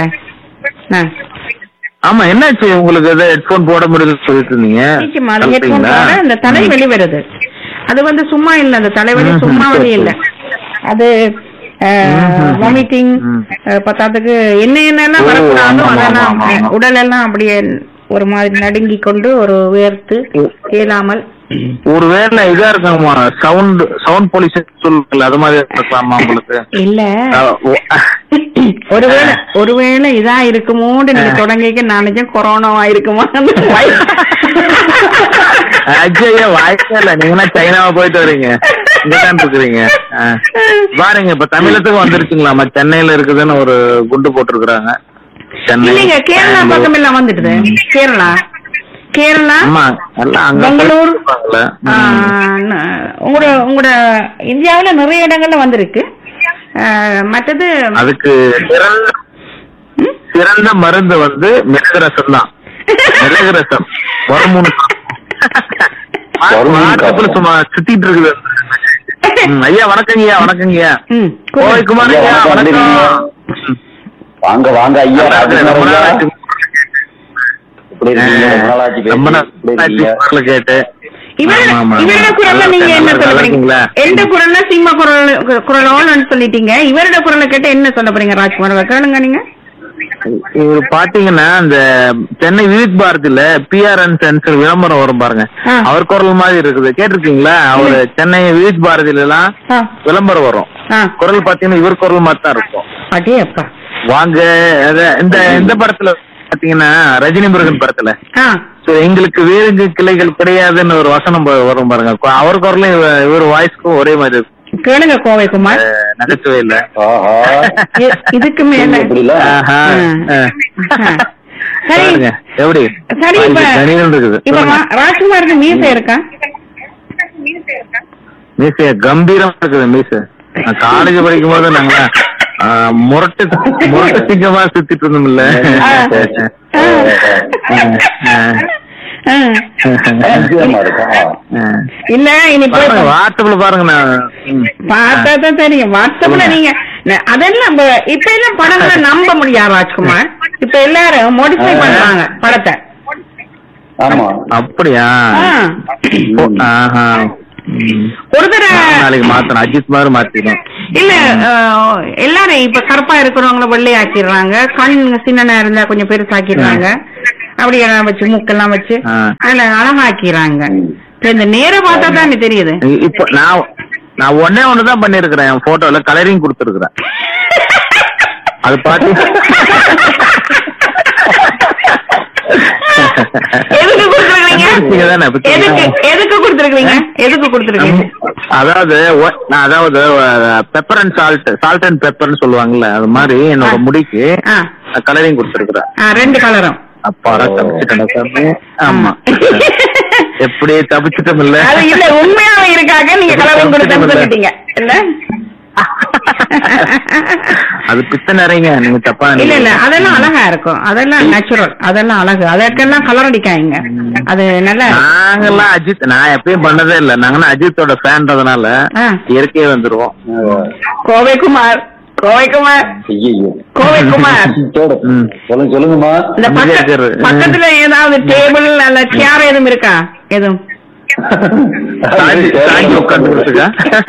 ஆமா, என்னாச்சு உங்களுக்கு? ஏதோ ஹெட்போன் போட முடியல சொல்லிட்டு இருந்தீங்க. ஹெட்போன் போட அந்த தலைவலி வருது. அது வந்து சும்மா இல்ல, அந்த தலைவலி சும்மா வலி இல்ல, அது வாமிட்டிங் பத்தாத்துக்கு என்ன என்னெல்லாம் வரக்கூடாதோ அதெல்லாம் உடல் எல்லாம் அப்படியே ஒரு மாதிரி நடுங்கி கொண்டு ஒரு வேர்த்து கேளாமல். ஒருவேளை இதா இருக்காமா, சவுண்ட் சவுண்ட் பொல்யூஷன் சொல்லுங்க, அது மாதிரி இருக்கலாமா உங்களுக்கு? இல்ல, ஒருவேளை ஒருவேளை இதா இருக்குமோன்னு நீங்க தொடங்கிக்க நினைச்சேன் கொரோனாவா இருக்குமா. அஜய்யா வாய்ப்பே இல்ல, நீங்கன்னா சைனாவா போயிட்டு வரீங்க, இங்கதான் இருக்கிறீங்க பாருங்க. இப்ப தமிழத்துக்கு வந்துருச்சுங்களாமா, சென்னையில இருக்குதுன்னு ஒரு குண்டு போட்டிருக்கிறாங்க. சென்னை கேரளா பக்கம் எல்லாம் வந்துட்டுது. கேரளா கேரளா பெங்களூர் உங்களோட உங்களோட இந்தியாவில நிறைய இடங்கள்ல வந்திருக்கு. மற்றது அதுக்கு சிறந்த மருந்து வந்து மிளகு ரசம் தான். மிளகு ரசம் ஒரு மூணு சும்மா சுத்திட்டு இருக்குது. ஐயா வணக்கங்கய்யா. வணக்கங்கய்யா கோவைக்குமார் ஐயா, வணக்கம். வாங்க வாங்க ஐயா. கேட்டு இவரோட குரல்ல நீங்க என்ன சொல்ல போறீங்க? எந்த குரல்ல சிம்ம குரல் குரலோன்னு சொல்லிட்டீங்க. இவரோட குரலை கேட்டு என்ன சொல்ல போறீங்க ராஜ்குமார்? கேளுங்க நீங்க. இவர் பாத்தீங்கன்னா இந்த சென்னை விவித் பாரதியில பிஆர்என் சென்சர் விளம்பரம் வரும் பாருங்க, அவர் குரல் மாதிரி இருக்குது. கேட்டிருக்கீங்களா? அவரு சென்னை விவித் பாரதியில எல்லாம் விளம்பரம் வரும், குரல் பாத்தீங்கன்னா இவர் குரல் மாதிரி தான் இருக்கும். அதே அப்பா வாங்க. இந்த இந்த படத்துல பாத்தீங்கன்னா ரஜினி முருகன் படத்துல எங்களுக்கு வேறு கிளைகள் கிடையாதுன்னு ஒரு வசனம் வரும் பாருங்க, அவர் குரலும் இவர் வாய்ஸ்க்கும் ஒரே மாதிரி இருக்கும். கேளுங்க கோவைக்குமார், நகைச்சுவை இல்ல இதுக்கு மேல எப்படி ராஜ்குமாருக்கு மீசை இருக்கா? மீசைய கம்பீரமா இருக்குது. மீசை காலேஜ் படிக்கும் போது நாங்க முரட்டு முரட்டு சிங்கமா சுத்திட்டு இருந்தோம்ல. இல்ல இனி வாட்ஸ்அப்ல பாருங்க, பார்த்தாதான் தெரியும். வாட்ஸ்அப்ல நீங்க அதெல்லாம் இப்ப எல்லாம் படங்களை நம்ப முடியாது ராஜ்குமார். இப்ப எல்லாரும் மாடிஃபை பண்றாங்க படத்தை. அப்படியா? ஒரு தடவை மாத்தணும், அஜித் மாதிரி மாத்திடும். இல்ல எல்லாரும் இப்ப கருப்பா இருக்கிறவங்கள வெள்ளை ஆக்கிடுறாங்க, கண் சின்ன இருந்தா கொஞ்சம் பெருசாக்கிடுறாங்க, அப்படி எல்லாம் வச்சு மூக்கெல்லாம் வச்சு அதுல அழகாக்கிறாங்க. இந்த நேரம் பார்த்தா தான் தெரியுது. இப்ப நான் நான் ஒன்னே ஒண்ணுதான் பண்ணிருக்கிறேன், என் போட்டோல கலரிங் கொடுத்துருக்கிறேன். அது பாத்து எதுக்கு கொடுத்துருக்கீங்க? எதுக்கு கொடுத்துருக்கீங்க? எதுக்கு கொடுத்துருக்கீங்க? அதாவது அதாவது pepper and salt salt and பெப்பர்னு சொல்லுவாங்கல்ல, அது மாதிரி என்னோட முடிக்கு கலரிங் கொடுத்துருக்கிறேன். ரெண்டு கலரும். அப்பாடா தப்பிச்சுட்டேன். ஆமா, எப்படி தப்பிச்சுட்டோம் இல்ல? இல்ல உண்மையாவே இருக்காங்க, நீங்க கலரிங் கொடுத்தேன்னு சொல்லிட்டீங்க இல்ல? அது பித்த நிறைய, நீங்க தப்பா இல்ல இல்ல, அதெல்லாம் அழகா இருக்கும், அதெல்லாம் நேச்சுரல், அதெல்லாம் அழகு, அதற்கெல்லாம் கலர் அடிக்காங்க. அது நல்லா. நாங்கெல்லாம் அஜித், நான் எப்பயும் பண்ணதே இல்ல, நாங்கன்னா அஜித்தோட ஃபேன்றதுனால இயற்கையே வந்துருவோம். கோவைக்குமார் கோவைக்குமார் கோவைக்குமார் சொல்லுங்க சொல்லுங்கம்மா. இந்த பக்கத்துல ஏதாவது டேபிள் அல்ல சேர் எதுவும் இருக்கா? எதுவும் உட்காந்துருக்கா?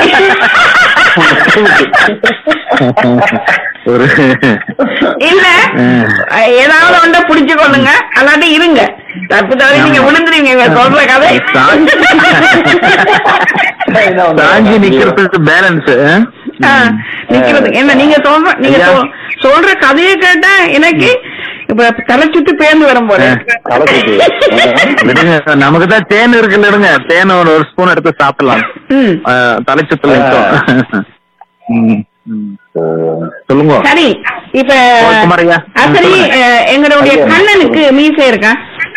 ஒரு இல்ல, ஏதாவது ஒன்றை புடிச்சு கொள்ளுங்க, அல்லாட்டி இருங்க. தப்பு தவிர நீங்க விழுந்துருவீங்க சொல்ற கதை. தாங்கி நிக்கிறதுக்கு பேலன்ஸ் நிக்கிறது என்ன? நீங்க சொல்ற நீங்க சொல்ற கதையை கேட்டா எனக்கு இப்ப தலை சுட்டு பேர்ந்து வரும் போல. நமக்கு தான் தேன் இருக்குல்ல, இருங்க, தேன் ஒரு ஸ்பூன் எடுத்து சாப்பிடலாம், தலை சுத்துல. சொல்லுங்க. சரி, இப்ப சரி, எங்களுடைய கண்ணனுக்கு மீசை இருக்கா?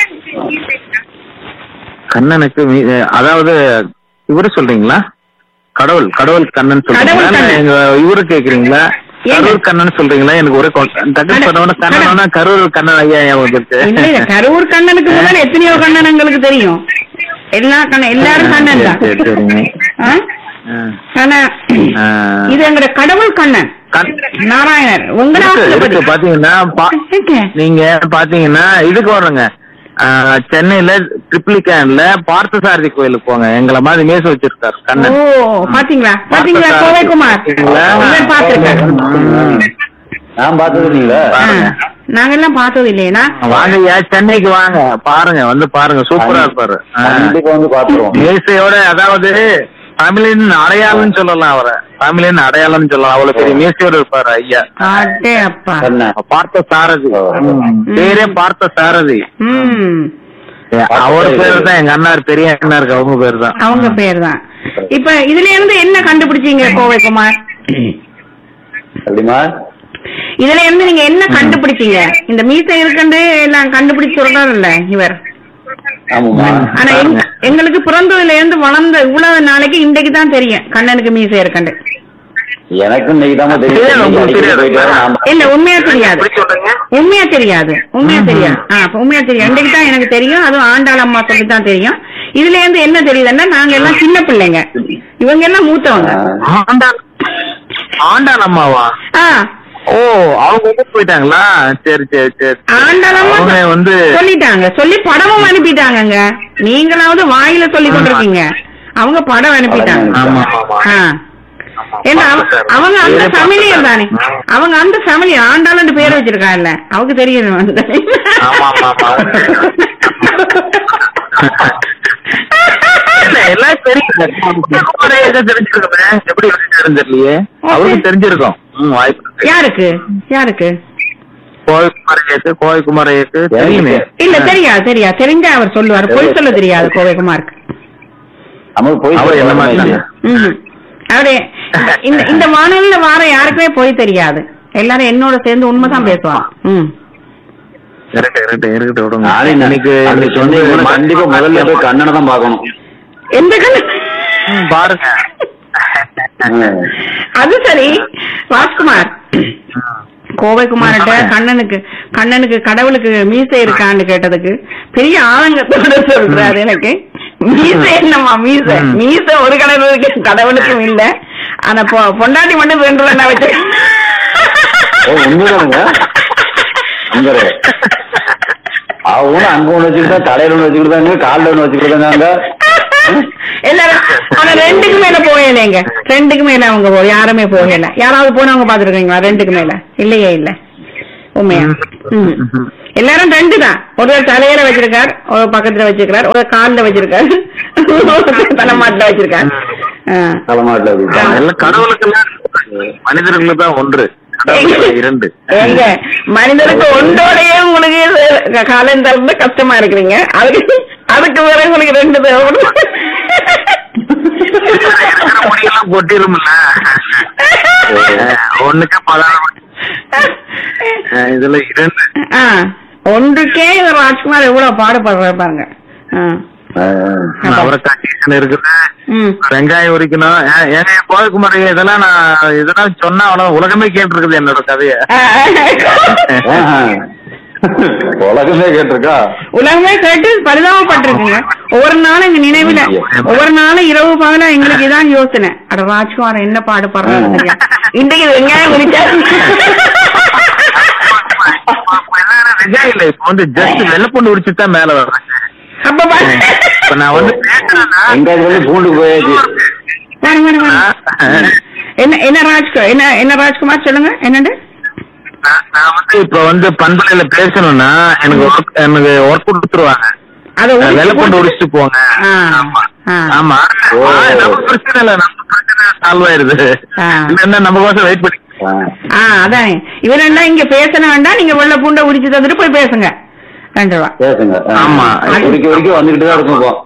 கண்ணனுக்கு அதாவது இவரு சொல்றீங்களா? கடவுள் கடவுள் கண்ணன் சொல்றீங்களா? எங்க இவரு கேக்குறீங்களா? கரூர் கண்ணன் சொல்றீங்களா? எனக்கு ஒரே கண்ணனா கரூர் கண்ணன் ஐயா வந்துருக்கு. கரூர் கண்ணனுக்கு முன்னாடி எத்தனையோ கண்ணன் எங்களுக்கு தெரியும். எல்லா கண்ணன் எல்லாரும் கண்ணன் தான். சரி, சரிங்க. ஆ? ஆனா ஆ. இது எங்கட கடவுள் கண்ணன் நாராயணர் உங்க இருக்கு, பாத்தீங்கன்னா பா- நீங்க பாத்தீங்கன்னா இதுக்கு வர்றங்க சென்னையில ட்ரிப்ளிகேன்ல பார்த்தசாரதி கோயிலுக்கு போங்க. எங்களை மாதிரி மேச வச்சிருக்காரு ஓ கண்ணன். பாத்தீங்களா பாத்தீங்களா கோவைக்குமார் பாத்துருக்கேன். நான் பார்த்தது இல்லைங்களா? நாங்க எல்லாம் பார்த்தது இல்லையா? வாங்க சென்னைக்கு வாங்க, பாருங்க, வந்து பாருங்க, சூப்பரா இருப்பாரு. கண்டிப்பா வந்து பாத்துருவோம். மேசையோட, அதாவது தமிழின் அடையாளம்னு சொல்லலாம், அவரை தமிழின் அடையாளம்னு சொல்லலாம். அவ்வளவு பெரிய மேசையோட இருப்பாரு ஐயா. அடே அப்பா. பார்த்த சாரதி, பேரே பார்த்த சாரதி. ம் அவர் பேரு தான் எங்க அண்ணார், பெரிய அண்ணாருக்கு அவங்க பேரு தான். அவங்க பேர் தான். இப்ப இதுல இருந்து என்ன கண்டுபிடிச்சீங்க கோவைக்குமார்? அப்படிமா இதுல இருந்து நீங்க என்ன கண்டுபிடிச்சீங்க? இந்த மீசை இருக்குன்னு எல்லாம் கண்டுபிடிச்சு சொல்றாருல்ல இவர். ஆமாமா. ஆனா எங்க- எங்களுக்கு பிறந்ததுல இருந்து வளர்ந்த இவ்வளவு நாளைக்கு இன்றைக்கு தான் தெரியும் கண்ணனுக்கு மீசை இருக்கண்டு. எனக்கும் இன்னைக்கு தான் தெரியும். இல்ல உண்மையா தெரியாது, உண்மையா தெரியாது, உண்மையா தெரியாது. ஆ, அப்ப உண்மையா தெரியும். இன்றைக்கு தான் எனக்கு தெரியும். அதுவும் ஆண்டாள் அம்மா சொல்லி தான் தெரியும். இதுல இருந்து என்ன தெரியுதுன்னா, நாங்க எல்லாம் சின்ன பிள்ளைங்க, இவங்க எல்லாம் மூத்தவங்க. ஆண்டாள் ஆண்டாள் அம்மாவா? ஆ, ஓ, அவங்க வந்து போயிட்டாங்களா? சரி சரி சரி. ஆண்டாள் அம்மா அவங்க வந்து சொல்லிட்டாங்க, சொல்லி படமும் அனுப்பிட்டாங்க. நீங்களாவது வாயில சொல்லி கொண்டிருக்கீங்க, அவங்க படம் அனுப்பிட்டாங்க. ஆமா ஆமா. ஆ, ஏன்னா அவ- அவங்க அந்த ஃபேமிலியர் தானே, அவங்க அந்த ஃபேமிலி. ஆண்டாள் பேர் வச்சிருக்காங்கல்ல, அவங்க தெரியும். ஆமா ஆமா ஆமா. இல்ல, எல்லாம் தெரியும். தெரிஞ்சிருக்கோமே, எப்படி தெரிஞ்சிருக்கலையே, அவருக்கு தெரிஞ்சிருக்கோம். ம், வாய்ப்பு இருக்கு. யாருக்கு யாருக்கு கோவைக்குமாரையத்து கோவைக்குமாரையத்து தெரியுமே. இல்ல தெரியாது, தெரியாது. தெரிஞ்சா அவர் சொல்லுவாரு, பொய் சொல்ல தெரியாது கோவைக்குமாருக்கு. நமக்கு போய் அவர் என்ன மாதிரி? ம். அவரு இந்த இந்த வானொலியில வார யாருக்குமே போய் தெரியாது. எல்லாரும் என்னோட சேர்ந்து உண்மைதான் பேசுவாங்க. ம். இருக்கட்டும், இருக்கட்டும், இருக்கட்டும், விடுங்க. நாளை இன்னைக்கு அன்னைக்கு சொன்னீங்க, கண்டிப்பா முதல்ல போய் கண்ணனை தான் பாக்கணும். எந்த கண்ணு? ம், பாருங்க. அது சரி ராஜ்குமார், கோவைக்குமார்கிட்ட கண்ணனுக்கு கண்ணனுக்கு கடவுளுக்கு மீசை இருக்கான்னு கேட்டதுக்கு பெரிய ஆதங்கத்தோட சொல்றாரு. எனக்கு மீசை என்னம்மா மீசை? மீசை ஒரு கடவுளுக்கு கடவுளுக்கும் இல்ல, ஆனா பொ- பொண்டாட்டி மட்டும் ரெண்டு ரெண்டா வச்சு. உண்மைதானுங்க. அங்க அவங்க அங்க ஒண்ணு வச்சுக்கிட்டா, தலையில ஒண்ணு வச்சுக்கிட்டாங்க, காலில் ஒண்ணு வச்சுக்கிட்டாங்க. எல்லாரும் ஆனா ரெண்டுக்கு மேல போகலைங்க, ரெண்டுக்கு மேல அவங்க போ யாருமே போகல. யாராவது போனவங்க பாத்துருக்கீங்களா ரெண்டுக்கு மேல? இல்லையே, இல்ல. உண்மையா? ம். எல்லாரும் ரெண்டு தான். ஒருவர் தலையில வச்சிருக்கார், ஒரு பக்கத்துல வச்சிருக்கார், ஒரு கால்ல வச்சிருக்காரு, தலைமாட்டுல வச்சிருக்காரு. தலைமாட்டில் எல்லாம் கடவுளுக்கெல்லாம் மனிதர்களுக்கு தான் ஒன்று, கடவுளுக்கு இரண்டு. எங்க மனிதனுக்கு ஒன்றோடையே உங்களுக்கு காலம் தரந்து கஷ்டமா இருக்கிறீங்க, அதுக்கு அதுக்கு வேற உங்களுக்கு ரெண்டு தேவைப்படும். முடியெல்லாம் கொட்டிருமில்ல, ஒண்ணுக்கே பதினாறு. இதுல இரண்டு. ஆ, ஒன்றுக்கே ராஜ்குமார் எவ்வளவு பாடுபடுற பாருங்க. ஆ. அவரை கண்டிஷன் இருக்குது. ம். வெங்காயம் உரிக்கணும். ஏ- ஏங்க கோவைக்குமார், இதெல்லாம் நான் இதெல்லாம் சொன்னா அவ்வளவு உலகமே கேட்டு இருக்குது என்னோட கதைய. உலகமே கேட்டிருக்கா? உலகமே கேட்டு பரிதாபப்பட்டிருக்குங்க. ஒவ்வொரு நாளும் எங்க நினைவுல, ஒவ்வொரு நாளும் இரவு பகல எங்களுக்கு இதான் யோசனை. அட ராஜ்குமார் என்ன பாடுபடுறாரு தெரியா? இன்றைக்கு வெங்காயம் உரிச்சா வெங்காயம் இல்ல, இப்ப வந்து ஜஸ்ட் வெள்ளப்பூண்டு உரிச்சுட்டு தான் மேல வர்றேன். அப்ப பாரு. இப்ப நான் வந்து பேசுறேன்னா, வெங்காயம் வந்து பூண்டு போயாச்சு. வாங்க, வாங்க, வாங்க. என்ன என்ன ராஜ்குமார் என்ன என்ன ராஜ்குமார் சொல்லுங்க என்னண்டு? நான் நான் வந்து இப்ப வந்து பண்பலையில பேசணும்னா எனக்கு work- எனக்கு ஒர்க் கொடுத்துருவாங்க. அத உரிச்சு வெள்ளப்பூண்டு போட்டு- உரிச்சுட்டு போங்க. ஆ. ஆமா ஆ. ஆமா. ஓ. ஆ, நம்ம பிரச்சனை இல்ல, நம்ம பிரச்சனை சால்வ் ஆயிருது. ஆ. இல்லன்னா நம்ம கோசம் வெயிட் பண்ணி. ஆ. ஆ, அதான் இவர் என்ன இங்க பேசணும் வேண்டாம், நீங்க வெள்ள பூண்டை உரிச்சு தந்துட்டு போய் பேசுங்க. ரெண்டு ரூபா. பேசுங்க. ஆமா. உரிக்க உரிக்க வந்துகிட்டு தான் இருக்கும் இப்போ.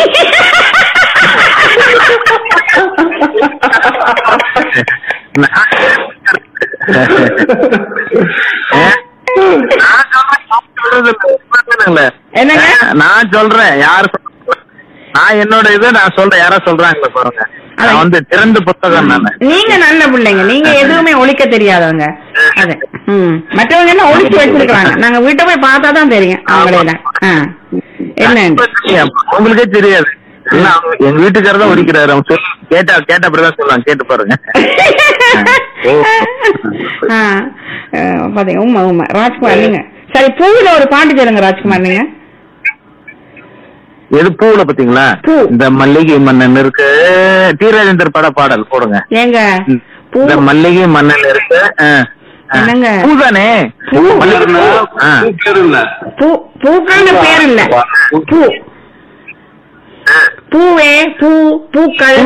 என்னங்க? நான் சொல்றேன், யாரு சொல்ற- நான் என்னோட இதை நான் சொல்றேன், யாரா சொல்றாங்களே பாருங்க. நான் வந்து திறந்த புத்தகம் நானு. நீங்க நல்ல பிள்ளைங்க, நீங்க எதுவுமே ஒழிக்க தெரியாதவங்க. அது ம் மற்றவங்க என்ன ஒழிச்சு வச்சிருக்காங்க, நாங்க வீட்டை போய் பார்த்தா தான் தெரியும் அவங்கள. ஆ உங்களுக்கே தெரியாது. எங்க வீட்டுக்காரர் தான் உரிக்கிறாரு. அவங்க கேட்டா கேட்ட அப்படிதான் சொல்லலாம். கேட்டு பாருங்க. பாத்தீங்க உண்மை உண்மை. ராஜ்குமார் நீங்க சரி பூவில ஒரு பாட்டு சொல்லுங்க ராஜ்குமார். நீங்க எது பூவுல பாத்தீங்களா? இந்த மல்லிகை மன்னன் இருக்கு, டி ராஜேந்தர் பட பாடல் போடுங்க. ஏங்க இந்த மல்லிகை மன்னன் இருக்கு. என்னங்க பூதானே? பூக்கான பேர் இல்ல. பூ பூவே பூ பூக்கள்.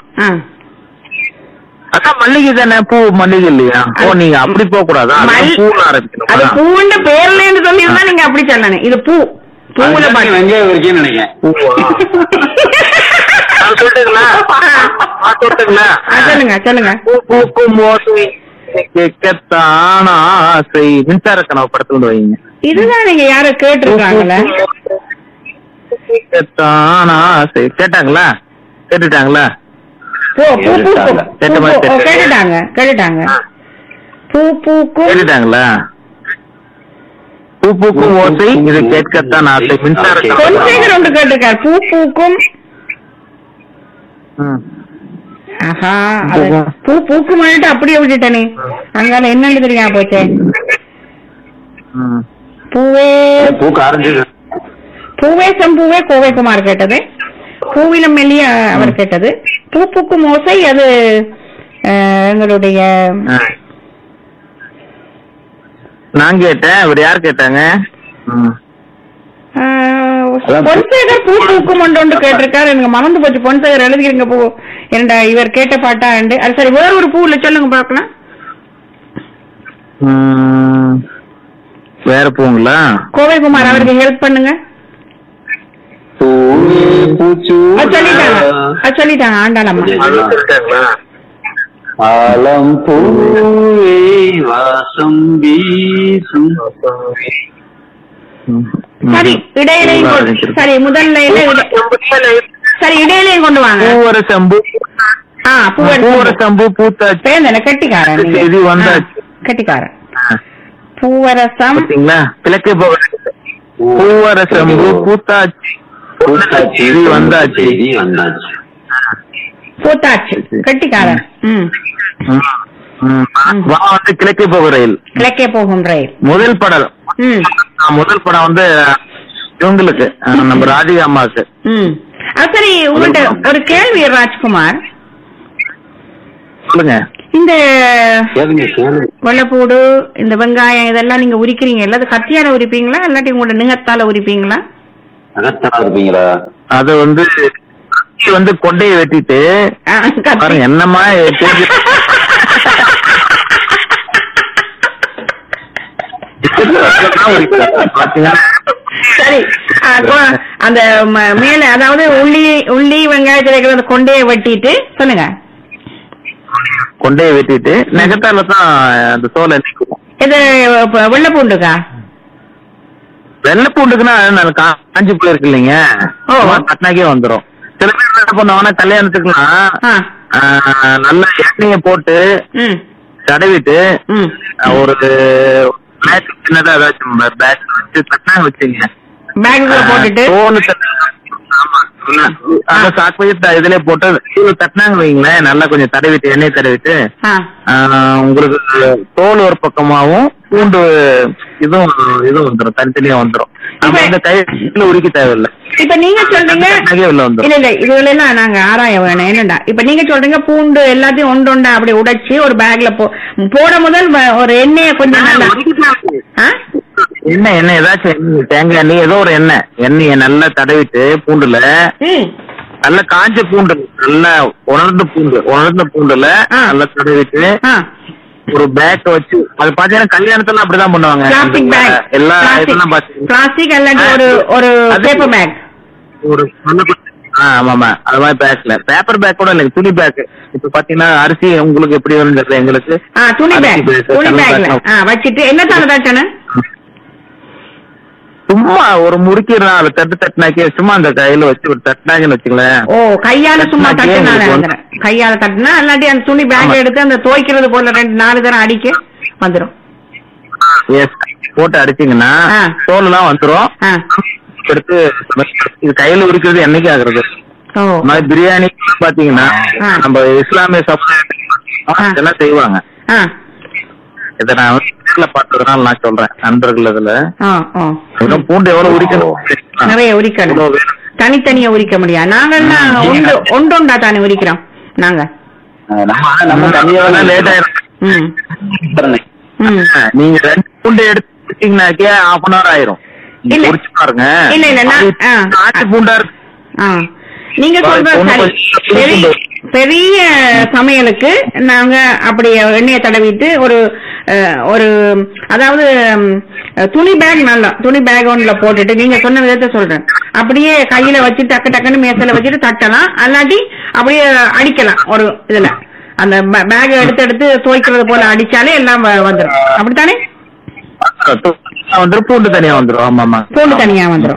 அதான் மல்லிகை தானே. பூ மல்லிகை இல்லையா? ஓ நீங்க அப்படி போக கூடாது. பூன்னு ஆரம்பிக்கணும். அது பூண்ட பேர்ல இருந்து சொல்லியிருந்தா நீங்க அப்படி சொன்னானே. இது பூ பூவுல பாட்டு வெங்காயம் வரைக்கும் நினைக்கிறேன். சொல்லுங்க சொல்லுங்க. பூ பூக்கும் ஓசை கேட்கத்தான் ஆசை. மின்சார கனவு படத்துல வைங்க. இதுதான் நீங்க யாரும் கேட்டிருக்காங்களா? கேட்கத்தான் ஆசை கேட்டாங்களா? கேட்டுட்டாங்களா? கேட்டுட்டாங்க கேட்டுட்டாங்க. பூ பூக்கும் கேட்டுட்டாங்களா? பூ பூக்கும் ஓசை இது கேட்கத்தான் ஆசை. மின்சார கொஞ்சம் ஒன்று கேட்டிருக்காரு. பூ பூக்கும். ஆஹா பூ பூக்கு மாட்டு அப்படியே விட்டுட்டனே. அங்கால என்னன்னு தெரியா போச்சே. பூவே பூக்கு ஆரம்பிச்சு பூவே சம்பூவே கோவைக்குமார் கேட்டது. பூவிலும் மெல்லிய அவர் கேட்டது. பூ பூக்கும் ஓசை அது எங்களுடைய நான் கேட்டேன். இவர் யார் கேட்டாங்க? பொன்சேகர் பூ பூக்கும் ஒன்று கேட்டிருக்காரு. எனக்கு மறந்து போச்சு. பொன்சேகர் எழுதிருங்க பூ என்னடா இவர் கேட்ட பாட்டா. அது சரி வேற ஒரு பூல சொல்லுங்க பாக்கலாம். வேற பூங்களா? கோவைக்குமார் அவருக்கு ஹெல்ப் பண்ணுங்க. சொல்லிட்டாங்க சொல்லிட்டாங்க ஆண்டாளம்மா. ஆலம் பூவே வாசம் வீசும். சரி இடையிலையும் சரி முதல்ல சரி இடையிலையும் கொண்டு வாங்க. பூவர சம்பு பூவர சம்பு பூத்தாச்சு. கெட்டிக்காரன் இது வந்தாச்சு. கெட்டிக்காரன் பூவரசம் கிழக்கு பூவரசம்பு பூத்தாச்சு இது வந்தாச்சு. பூத்தாச்சு கெட்டிக்காரன். வந்து கிழக்கே போகும் ரயில். கிழக்கே போகும் ரயில் முதல் படம். முதல் படம் வந்து இவங்களுக்கு நம்ம ராதிகா அம்மாவுக்கு. சரி உங்கள்கிட்ட ஒரு கேள்வி ராஜ்குமார். சொல்லுங்க. இந்த வெள்ளைப்பூடு இந்த வெங்காயம் இதெல்லாம் நீங்க உரிக்கிறீங்க இல்ல? அது கத்தியால உரிப்பீங்களா இல்லாட்டி உங்களோட நிகத்தால உரிப்பீங்களா? இருப்பீங்களா? அது வந்து வந்து கொண்டையை வெட்டிட்டு என்னமா சரி அந்த மேல அதாவது உள்ளி உள்ளி வெங்காயத்துல இருக்கிற அந்த கொண்டையை வெட்டிட்டு சொல்லுங்க. கொண்டையை வெட்டிட்டு நெகத்தால தான் அந்த தோலை நீக்குவோம். இது வெள்ளை பூண்டுக்கா? வெள்ளை பூண்டுக்குன்னா காஞ்சி புள்ள இருக்கு இல்லைங்க, கட்டினாக்கே வந்துடும். சில பேர் என்ன பண்ணுவாங்கன்னா கல்யாணத்துக்குலாம் நல்ல எண்ணெய போட்டு தடவிட்டு ஒரு பேக் சின்னதா ஏதாச்சும் பேக் வச்சு தட்டினாங்க வச்சுங்க. இதுல போட்டு தட்டினாங்க வைங்களேன், நல்லா கொஞ்சம் தடவிட்டு எண்ணெய் தடவிட்டு உங்களுக்கு தோல் ஒரு பக்கமாவும் பூண்டு இதுவும் இதுவும் வந்துடும், தனித்தனியா வந்துடும். கையில உரிக்க தேவையில்லை. இப்ப நீங்க சொல்றீங்க இல்ல இல்ல இதுல எல்லாம் நாங்க ஆராய வேணும் என்னண்டா. இப்ப நீங்க சொல்றீங்க பூண்டு எல்லாத்தையும் ஒன்று ஒன்றா அப்படி உடைச்சு ஒரு பேக்ல போட முதல் ஒரு எண்ணெய கொஞ்சம் எண்ணெய் எண்ணெய் ஏதாச்சும் தேங்காய் எண்ணெய் ஏதோ ஒரு எண்ணெய் எண்ணெய நல்லா தடவிட்டு பூண்டுல நல்ல காஞ்ச பூண்டு நல்லா உணர்ந்த பூண்டு உணர்ந்த பூண்டுல நல்லா தடவிட்டு ஒரு பேக் வச்சு அது பாத்தீங்கன்னா கல்யாணத்துல அப்படிதான் பண்ணுவாங்க. எல்லா இதெல்லாம் பிளாஸ்டிக் ஒரு ஒரு பேப்பர் பேக் ஒரு ஆமாமா அது மாதிரி பேக்ல பேப்பர் பேக் கூட இல்லைங்க, துணி பேக். இப்ப பாத்தீங்கன்னா அரிசி உங்களுக்கு எப்படி வேணும் தெரியல, எங்களுக்கு துணி பேக் துணி பேக்ல வச்சுட்டு என்ன தானே சும்மா ஒரு முறுக்கிடலாம். அதை தட்டு தட்டினாக்கே சும்மா அந்த கையில வச்சு ஒரு தட்டினாங்கன்னு வச்சுங்களேன். ஓ கையால சும்மா தட்டினா கையால தட்டினா இல்லாட்டி அந்த துணி பேக் எடுத்து அந்த துவைக்கிறது போல ரெண்டு நாலு தரம் அடிக்க வந்துடும். போட்டு அடிச்சீங்கன்னா தோல் எல்லாம் வந்துடும். எடுத்து இது கையில உரிக்கிறது என்னைக்கு ஆகுறது. பிரியாணி பாத்தீங்கன்னா நம்ம இஸ்லாமிய சமுதாயம் செய்வாங்க. இத நான் வீட்டுல பார்த்ததுனால நான் சொல்றேன் நண்பர்கள் இதுல பூண்டு எவ்வளவு உரிக்கணும், நிறைய உரிக்கணும், தனித்தனியா உரிக்க முடியாது. நாங்க ஒன்றொண்டா தானே உரிக்கிறோம் நாங்க. லேட் ஆயிரும். நீங்க ரெண்டு பூண்டு எடுத்துட்டீங்கன்னாக்கே ஹாஃப் அன் ஹவர் ஆயிரும். பாருங்க இல்ல இல்ல பூண்டா இருக்கு. நீங்க சொல்ற பெரிய சமையலுக்கு நாங்க அப்படி எண்ணெயை தடவிட்டு ஒரு ஒரு அதாவது துணி பேக் நல்லா துணி பேக் ஒன்றுல போட்டுட்டு நீங்க சொன்ன விதத்தை சொல்றேன் அப்படியே கையில வச்சு டக்கு டக்குன்னு மேசல வச்சுட்டு தட்டலாம், அல்லாட்டி அப்படியே அடிக்கலாம். ஒரு இதுல அந்த பேக் எடுத்து எடுத்து துவைக்கிறது போல அடிச்சாலே எல்லாம் வந்துடும். அப்படித்தானே? பூண்டு தனியா வந்துடும். ஆமா ஆமா பூண்டு தனியா வந்துடும்.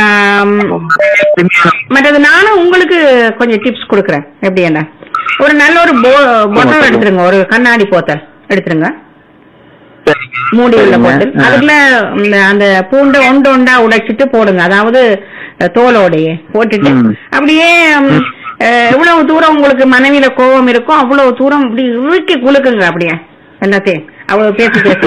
மற்றது நானும் உங்களுக்கு கொஞ்சம் டிப்ஸ் கொடுக்குறேன். எப்படி என்ன, ஒரு நல்ல ஒரு போத்தல் எடுத்துருங்க, ஒரு கண்ணாடி போத்தல் எடுத்துருங்க, மூடி உள்ள போத்தல். அதுக்குள்ள அந்த பூண்டை ஒன்று ஒண்டா உடைச்சிட்டு போடுங்க, அதாவது தோலோடையே போட்டுட்டு அப்படியே எவ்வளவு தூரம் உங்களுக்கு மனைவியில கோபம் இருக்கோ அவ்வளவு தூரம் இப்படி இறுக்கி குலுக்குங்க. அப்படியே எல்லாத்தையும் அவ்வளவு பேசி பேசி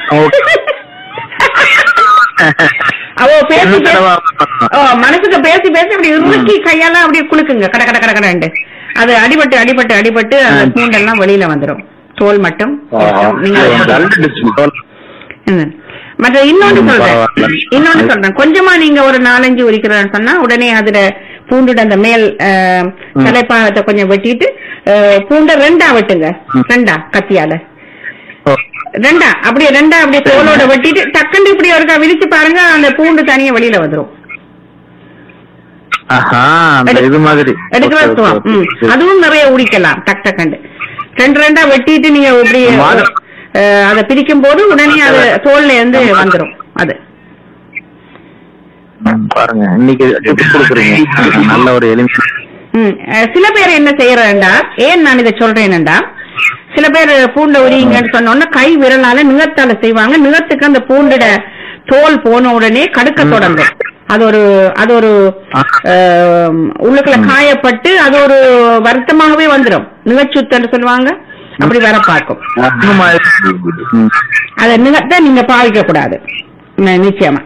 அவ பேசி மனசுக்கு பேசி பேசி அப்படி இறுக்கி கையால அப்படியே குலுக்குங்க, கட கட கட கடண்டு. அது அடிபட்டு அடிபட்டு அடிபட்டு அந்த பூண்டெல்லாம் வெளியில வந்துடும், தோல் மட்டும். மற்ற இன்னொன்னு சொல்றேன் இன்னொன்னு சொல்றேன் கொஞ்சமா நீங்க ஒரு நாலஞ்சு உரிக்கிறேன்னு சொன்னா உடனே அதுல பூண்டுட அந்த மேல் தலைப்பாகத்தை கொஞ்சம் வெட்டிட்டு பூண்டை ரெண்டா வெட்டுங்க, ரெண்டா கத்தியால ரெண்டா அப்படியே ரெண்டா அப்படியே தோலோட வெட்டிட்டு டக்குன்னு இப்படி ஒருக்கா விரிச்சு பாருங்க, அந்த பூண்டு தனியா வெளியில வந்துடும். அதுவும் நிறைய உரிக்கலாம். டக் டக்கண்டு ரெண்டு ரெண்டா வெட்டிட்டு நீங்க இப்படி அதை பிரிக்கும் போது உடனே அது தோல்ல இருந்து வந்துடும். அது பாருங்க இன்னைக்கு நல்ல ஒரு எளிமை. சில பேர் என்ன செய்யறா, ஏன் நான் இதை சொல்றேன்டா, சில பேர் பூண்டை உரிங்கன்னு சொன்னோன்னா கை விரலால நிகத்தால செய்வாங்க. நிகத்துக்கு அந்த பூண்டோட தோல் போன உடனே கடுக்க தொடங்கும். அது ஒரு அது ஒரு உள்ளுக்குள்ள காயப்பட்டு அது ஒரு வருத்தமாகவே வந்துடும். நிகச்சுத்தன்னு சொல்லுவாங்க, அப்படி வர பார்க்கும். அத நிகத்தை நீங்க பாவிக்க கூடாது நிச்சயமா.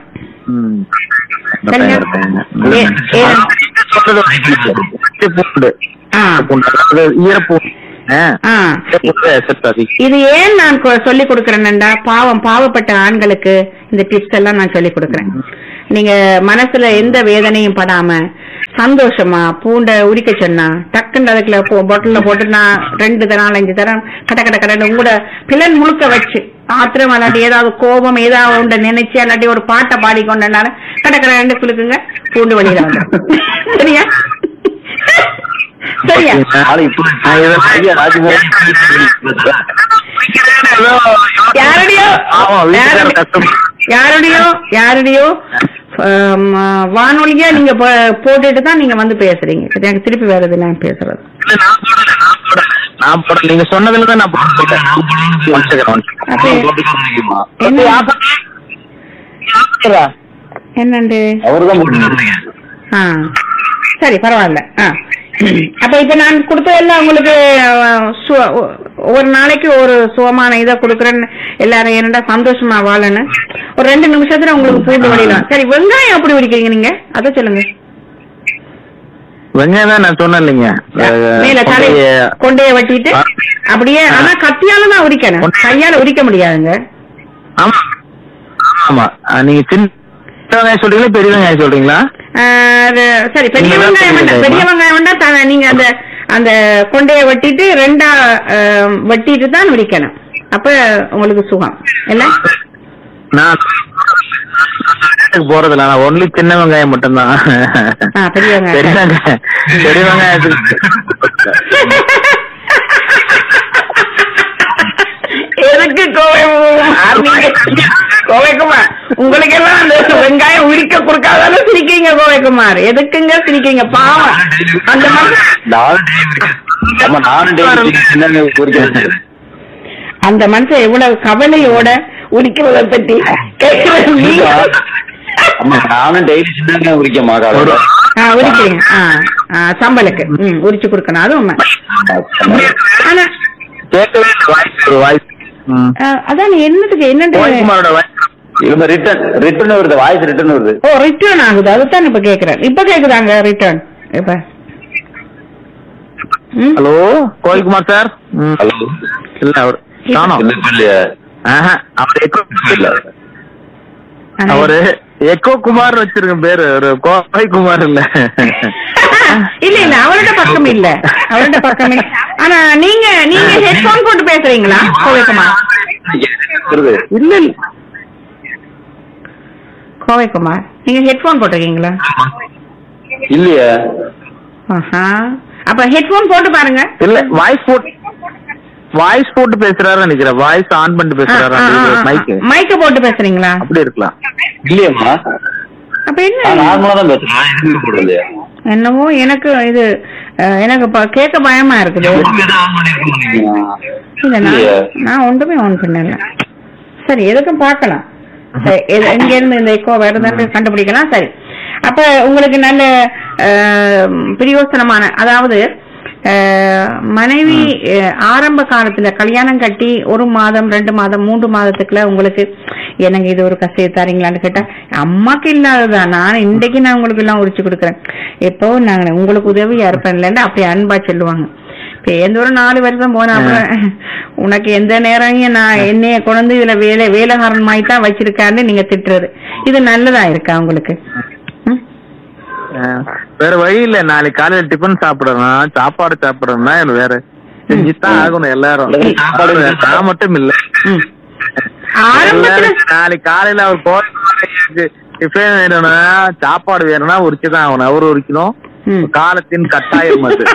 இது ஏன் நான் சொல்லி கொடுக்கறேன்டா, பாவம் பாவப்பட்ட ஆண்களுக்கு இந்த டிப்ஸ் எல்லாம் நான் சொல்லி கொடுக்கறேன். நீங்க மனசுல எந்த வேதனையும் படாம சந்தோஷமா பூண்டை உரிக்க சொன்னா டக்குன்னு அதுக்குள்ள பொட்டல்ல போட்டு நான் ரெண்டு தரம் அஞ்சு தரம் கட்ட கட்ட கட்ட உங்களோட பிளன் முழுக்க வச்சு ஆத்திரம் அல்லாட்டி ஏதாவது கோபம் ஏதாவது உண்ட நினைச்சு அல்லாட்டி ஒரு பாட்டை பாடிக்கொண்டனால கட்ட கட்ட ரெண்டு குலுக்குங்க, பூண்டு வெளியில வந்து. சரியா சரியா யாருடையோ யாருடையோ யாருடையோ வானொலியா நீங்க போட்டுட்டு தான் நீங்க வந்து பேசுறீங்க. எனக்கு திருப்பி வேற எது நான் பேசுறது நீங்க சொன்னதுல நான் என்னண்டு சரி பரவாயில்ல. அப்ப இப்ப நான் கொடுத்ததெல்லாம் உங்களுக்கு ஒரு நாளைக்கு ஒரு சுகமான இதை கொடுக்குறேன்னு எல்லாரும் என்னடா சந்தோஷமா வாழன்னு ஒரு ரெண்டு நிமிஷத்துல உங்களுக்கு பூண்டு வழியலாம். சரி வெங்காயம் எப்படி உரிக்கிறீங்க நீங்க அதை சொல்லுங்க. வெங்காயம் நான் சொன்னேன் இல்லைங்க, மேல தலை கொண்டைய வெட்டிட்டு அப்படியே, ஆனா கத்தியால தான் உரிக்கணும், கையால உரிக்க முடியாதுங்க. ஆமா ஆமா நீங்க சின்ன வெங்காயம் சொல்றீங்களா பெரிய வெங்காயம் சொல்றீங்களா? சரி பெரிய வெங்காயம் வேண்டாம், பெரிய வெங்காயம் வேண்டாம். நீங்க அந்த அந்த கொண்டைய வெட்டிட்டு ரெண்டா வெட்டிட்டு தான் உரிக்கணும், அப்ப உங்களுக்கு சுகம் இல்ல. நான் போறதில்ல, நான் ஒன்லி சின்ன வெங்காயம் மட்டும்தான். பெரிய வெங்காயம் பெரிய வெங்காயம் எதுக்கு கோவைக்குமார் உங்களுக்கு எல்லாம் அந்த வெங்காயம் உரிக்க கொடுக்காதாலும் சிரிக்கிறீங்க கோவைக்குமார், எதுக்குங்க சிரிக்கிறீங்க பாவம். அந்த அந்த மனுஷன் எவ்வளவு கவலையோட உரிக்கிறத பத்தி கேட்கிறது. நானும் டெய்லி சின்ன உரிக்கமா காலையில உரிக்கிறீங்க சம்பளுக்கு ம் உரிச்சு கொடுக்கணும் அது உண்மை. ஆனா அதான் என்னதுக்கு என்னன்னு இவங்க ரிட்டர்ன் ரிட்டர்ன் வருது வாய்ஸ் ரிட்டர்ன் வருது. ஓ ரிட்டர்ன் ஆகுது அதுதான் இப்ப கேக்குறேன். இப்ப கேக்குதாங்க ரிட்டர்ன் இப்ப. Hello கோவில்குமார் sir. ஹலோ இல்ல அவர் அவரு எக்கோ குமார் வச்சிருக்க பேரு ஒரு கோவை குமார் இல்ல. இல்ல இல்ல அவரோட பக்கம் இல்ல அவரோட பக்கம் இல்ல. ஆனா நீங்க நீங்க ஹெட்போன் போட்டு பேசுறீங்களா கோவை குமார்? இல்ல இல்ல கோவை குமார் நீங்க ஹெட்போன் போட்டிருக்கீங்களா? இல்லையா. அப்ப ஹெட்போன் போட்டு பாருங்க. இல்ல வாய்ஸ் போட்டு வாய்ஸ் போட்டு பேசுறாரு நினைக்கிறேன். வாய்ஸ் ஆன் பண்ணிட்டு பேசுறாரு. மைக் மைக்க போட்டு பேசுறீங்களா? அப்படி இருக்கலாம். இல்லையம்மா அப்ப என்ன நார்மலா தான் பேசுறேன். என்னவோ எனக்கு இது எனக்கு கேட்க பயமா இருக்குது. இல்ல நான் ஒன்றுமே ஆன் பண்ணல. சரி எதுக்கும் பாக்கலாம். எங்க இருந்து இந்த எக்கோ வருதுன்னு கண்டுபிடிக்கலாம். சரி அப்ப உங்களுக்கு நல்ல பிரயோசனமான அதாவது மனைவி ஆரம்ப காலத்துல கல்யாணம் கட்டி ஒரு மாதம் ரெண்டு மாதம் மூன்று மாதத்துக்குள்ள உங்களுக்கு எனக்கு இது ஒரு கசையை தரீங்களான்னு கேட்டா அம்மாக்கு இல்லாததான் நான் இன்றைக்கு நான் உங்களுக்கு எல்லாம் உரிச்சு கொடுக்குறேன் எப்போ நாங்க உங்களுக்கு உதவியா இருப்பேன்ல அப்படி அன்பா சொல்லுவாங்க. இப்ப எந்த ஒரு நாலு வருஷம் போன அப்புறம் உனக்கு எந்த நேரம் நான் என்னைய கொண்டு இதுல வேலை வேலைக்காரன் மாதிரி தான் வச்சிருக்காருன்னு நீங்க திட்டுறது இது நல்லதா இருக்கா உங்களுக்கு? வேற வழி இல்ல. நாளைக்கு காலையில டிபன் சாப்பிடணும் சாப்பாடு சாப்பிடணும்னா வேற செஞ்சுதான் ஆகணும் எல்லாரும். நான் மட்டும் இல்ல நாளைக்கு காலையில அவர் கோயிலுக்கு டிஃபன் வேணும்னா சாப்பாடு வேணும்னா உரிச்சுதான் ஆகணும். அவரு உரிக்கணும். காலத்தின் கட்டாயம் அது.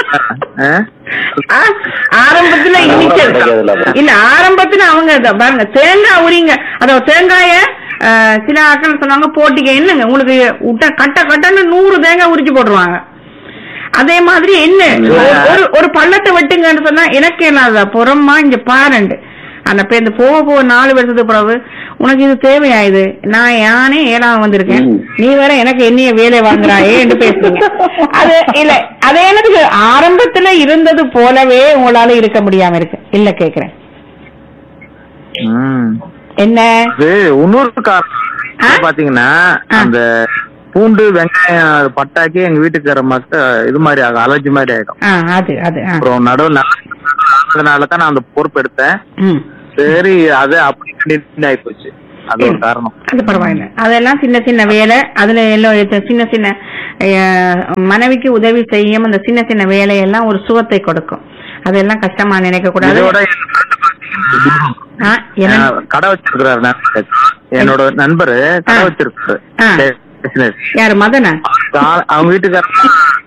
ஆரம்பத்துல இல்ல ஆரம்பத்துல அவங்க பாருங்க தேங்காய் உரிங்க அதோ தேங்காய சில ஆட்கள் சொன்னாங்க போட்டிக்க என்னங்க உங்களுக்கு விட்ட கட்ட கட்டன்னு நூறு தேங்காய் உரிச்சு போட்டுருவாங்க. அதே மாதிரி என்ன ஒரு ஒரு பள்ளத்தை வெட்டுங்கன்னு சொன்னா எனக்கு என்ன புறமா இங்க பாருண்டு அந்த இந்த போக போக நாலு வருஷத்துக்கு பிறகு உனக்கு இது தேவையாயுது நான் யானே ஏழாம் வந்திருக்கேன் நீ வேற எனக்கு என்னைய வேலை வாங்குறாயே என்று பேசுறீங்க. அது இல்ல அதே எனக்கு ஆரம்பத்துல இருந்தது போலவே உங்களால இருக்க முடியாம இருக்கு இல்ல கேக்குறேன் என்ன இன்னொரு காரணம் பாத்தீங்கன்னா அந்த பூண்டு வெங்காயம் பட்டாக்கி எங்க வீட்டுக்கார மக்கள் இது மாதிரி ஆகும் அலர்ஜி மாதிரி ஆயிடும். அது அது அப்புறம் நடுவில் அதனாலதான் நான் அந்த பொறுப்பு எடுத்தேன். சரி அது அப்படி ஆகி போச்சு. அது ஒரு காரணம். அது பரவாயில்ல அதெல்லாம் சின்ன சின்ன வேலை அதுல எல்லாம் சின்ன சின்ன மனைவிக்கு உதவி செய்யும் அந்த சின்ன சின்ன வேலையெல்லாம் ஒரு சுகத்தை கொடுக்கும். அதெல்லாம் கஷ்டமா நினைக்க கூடாது. கடை வச்சிருக்கிறாரு என்னோட நண்பரு கடை வச்சிருக்காரு. யாரு மதனா? அவங்க வீட்டுக்கார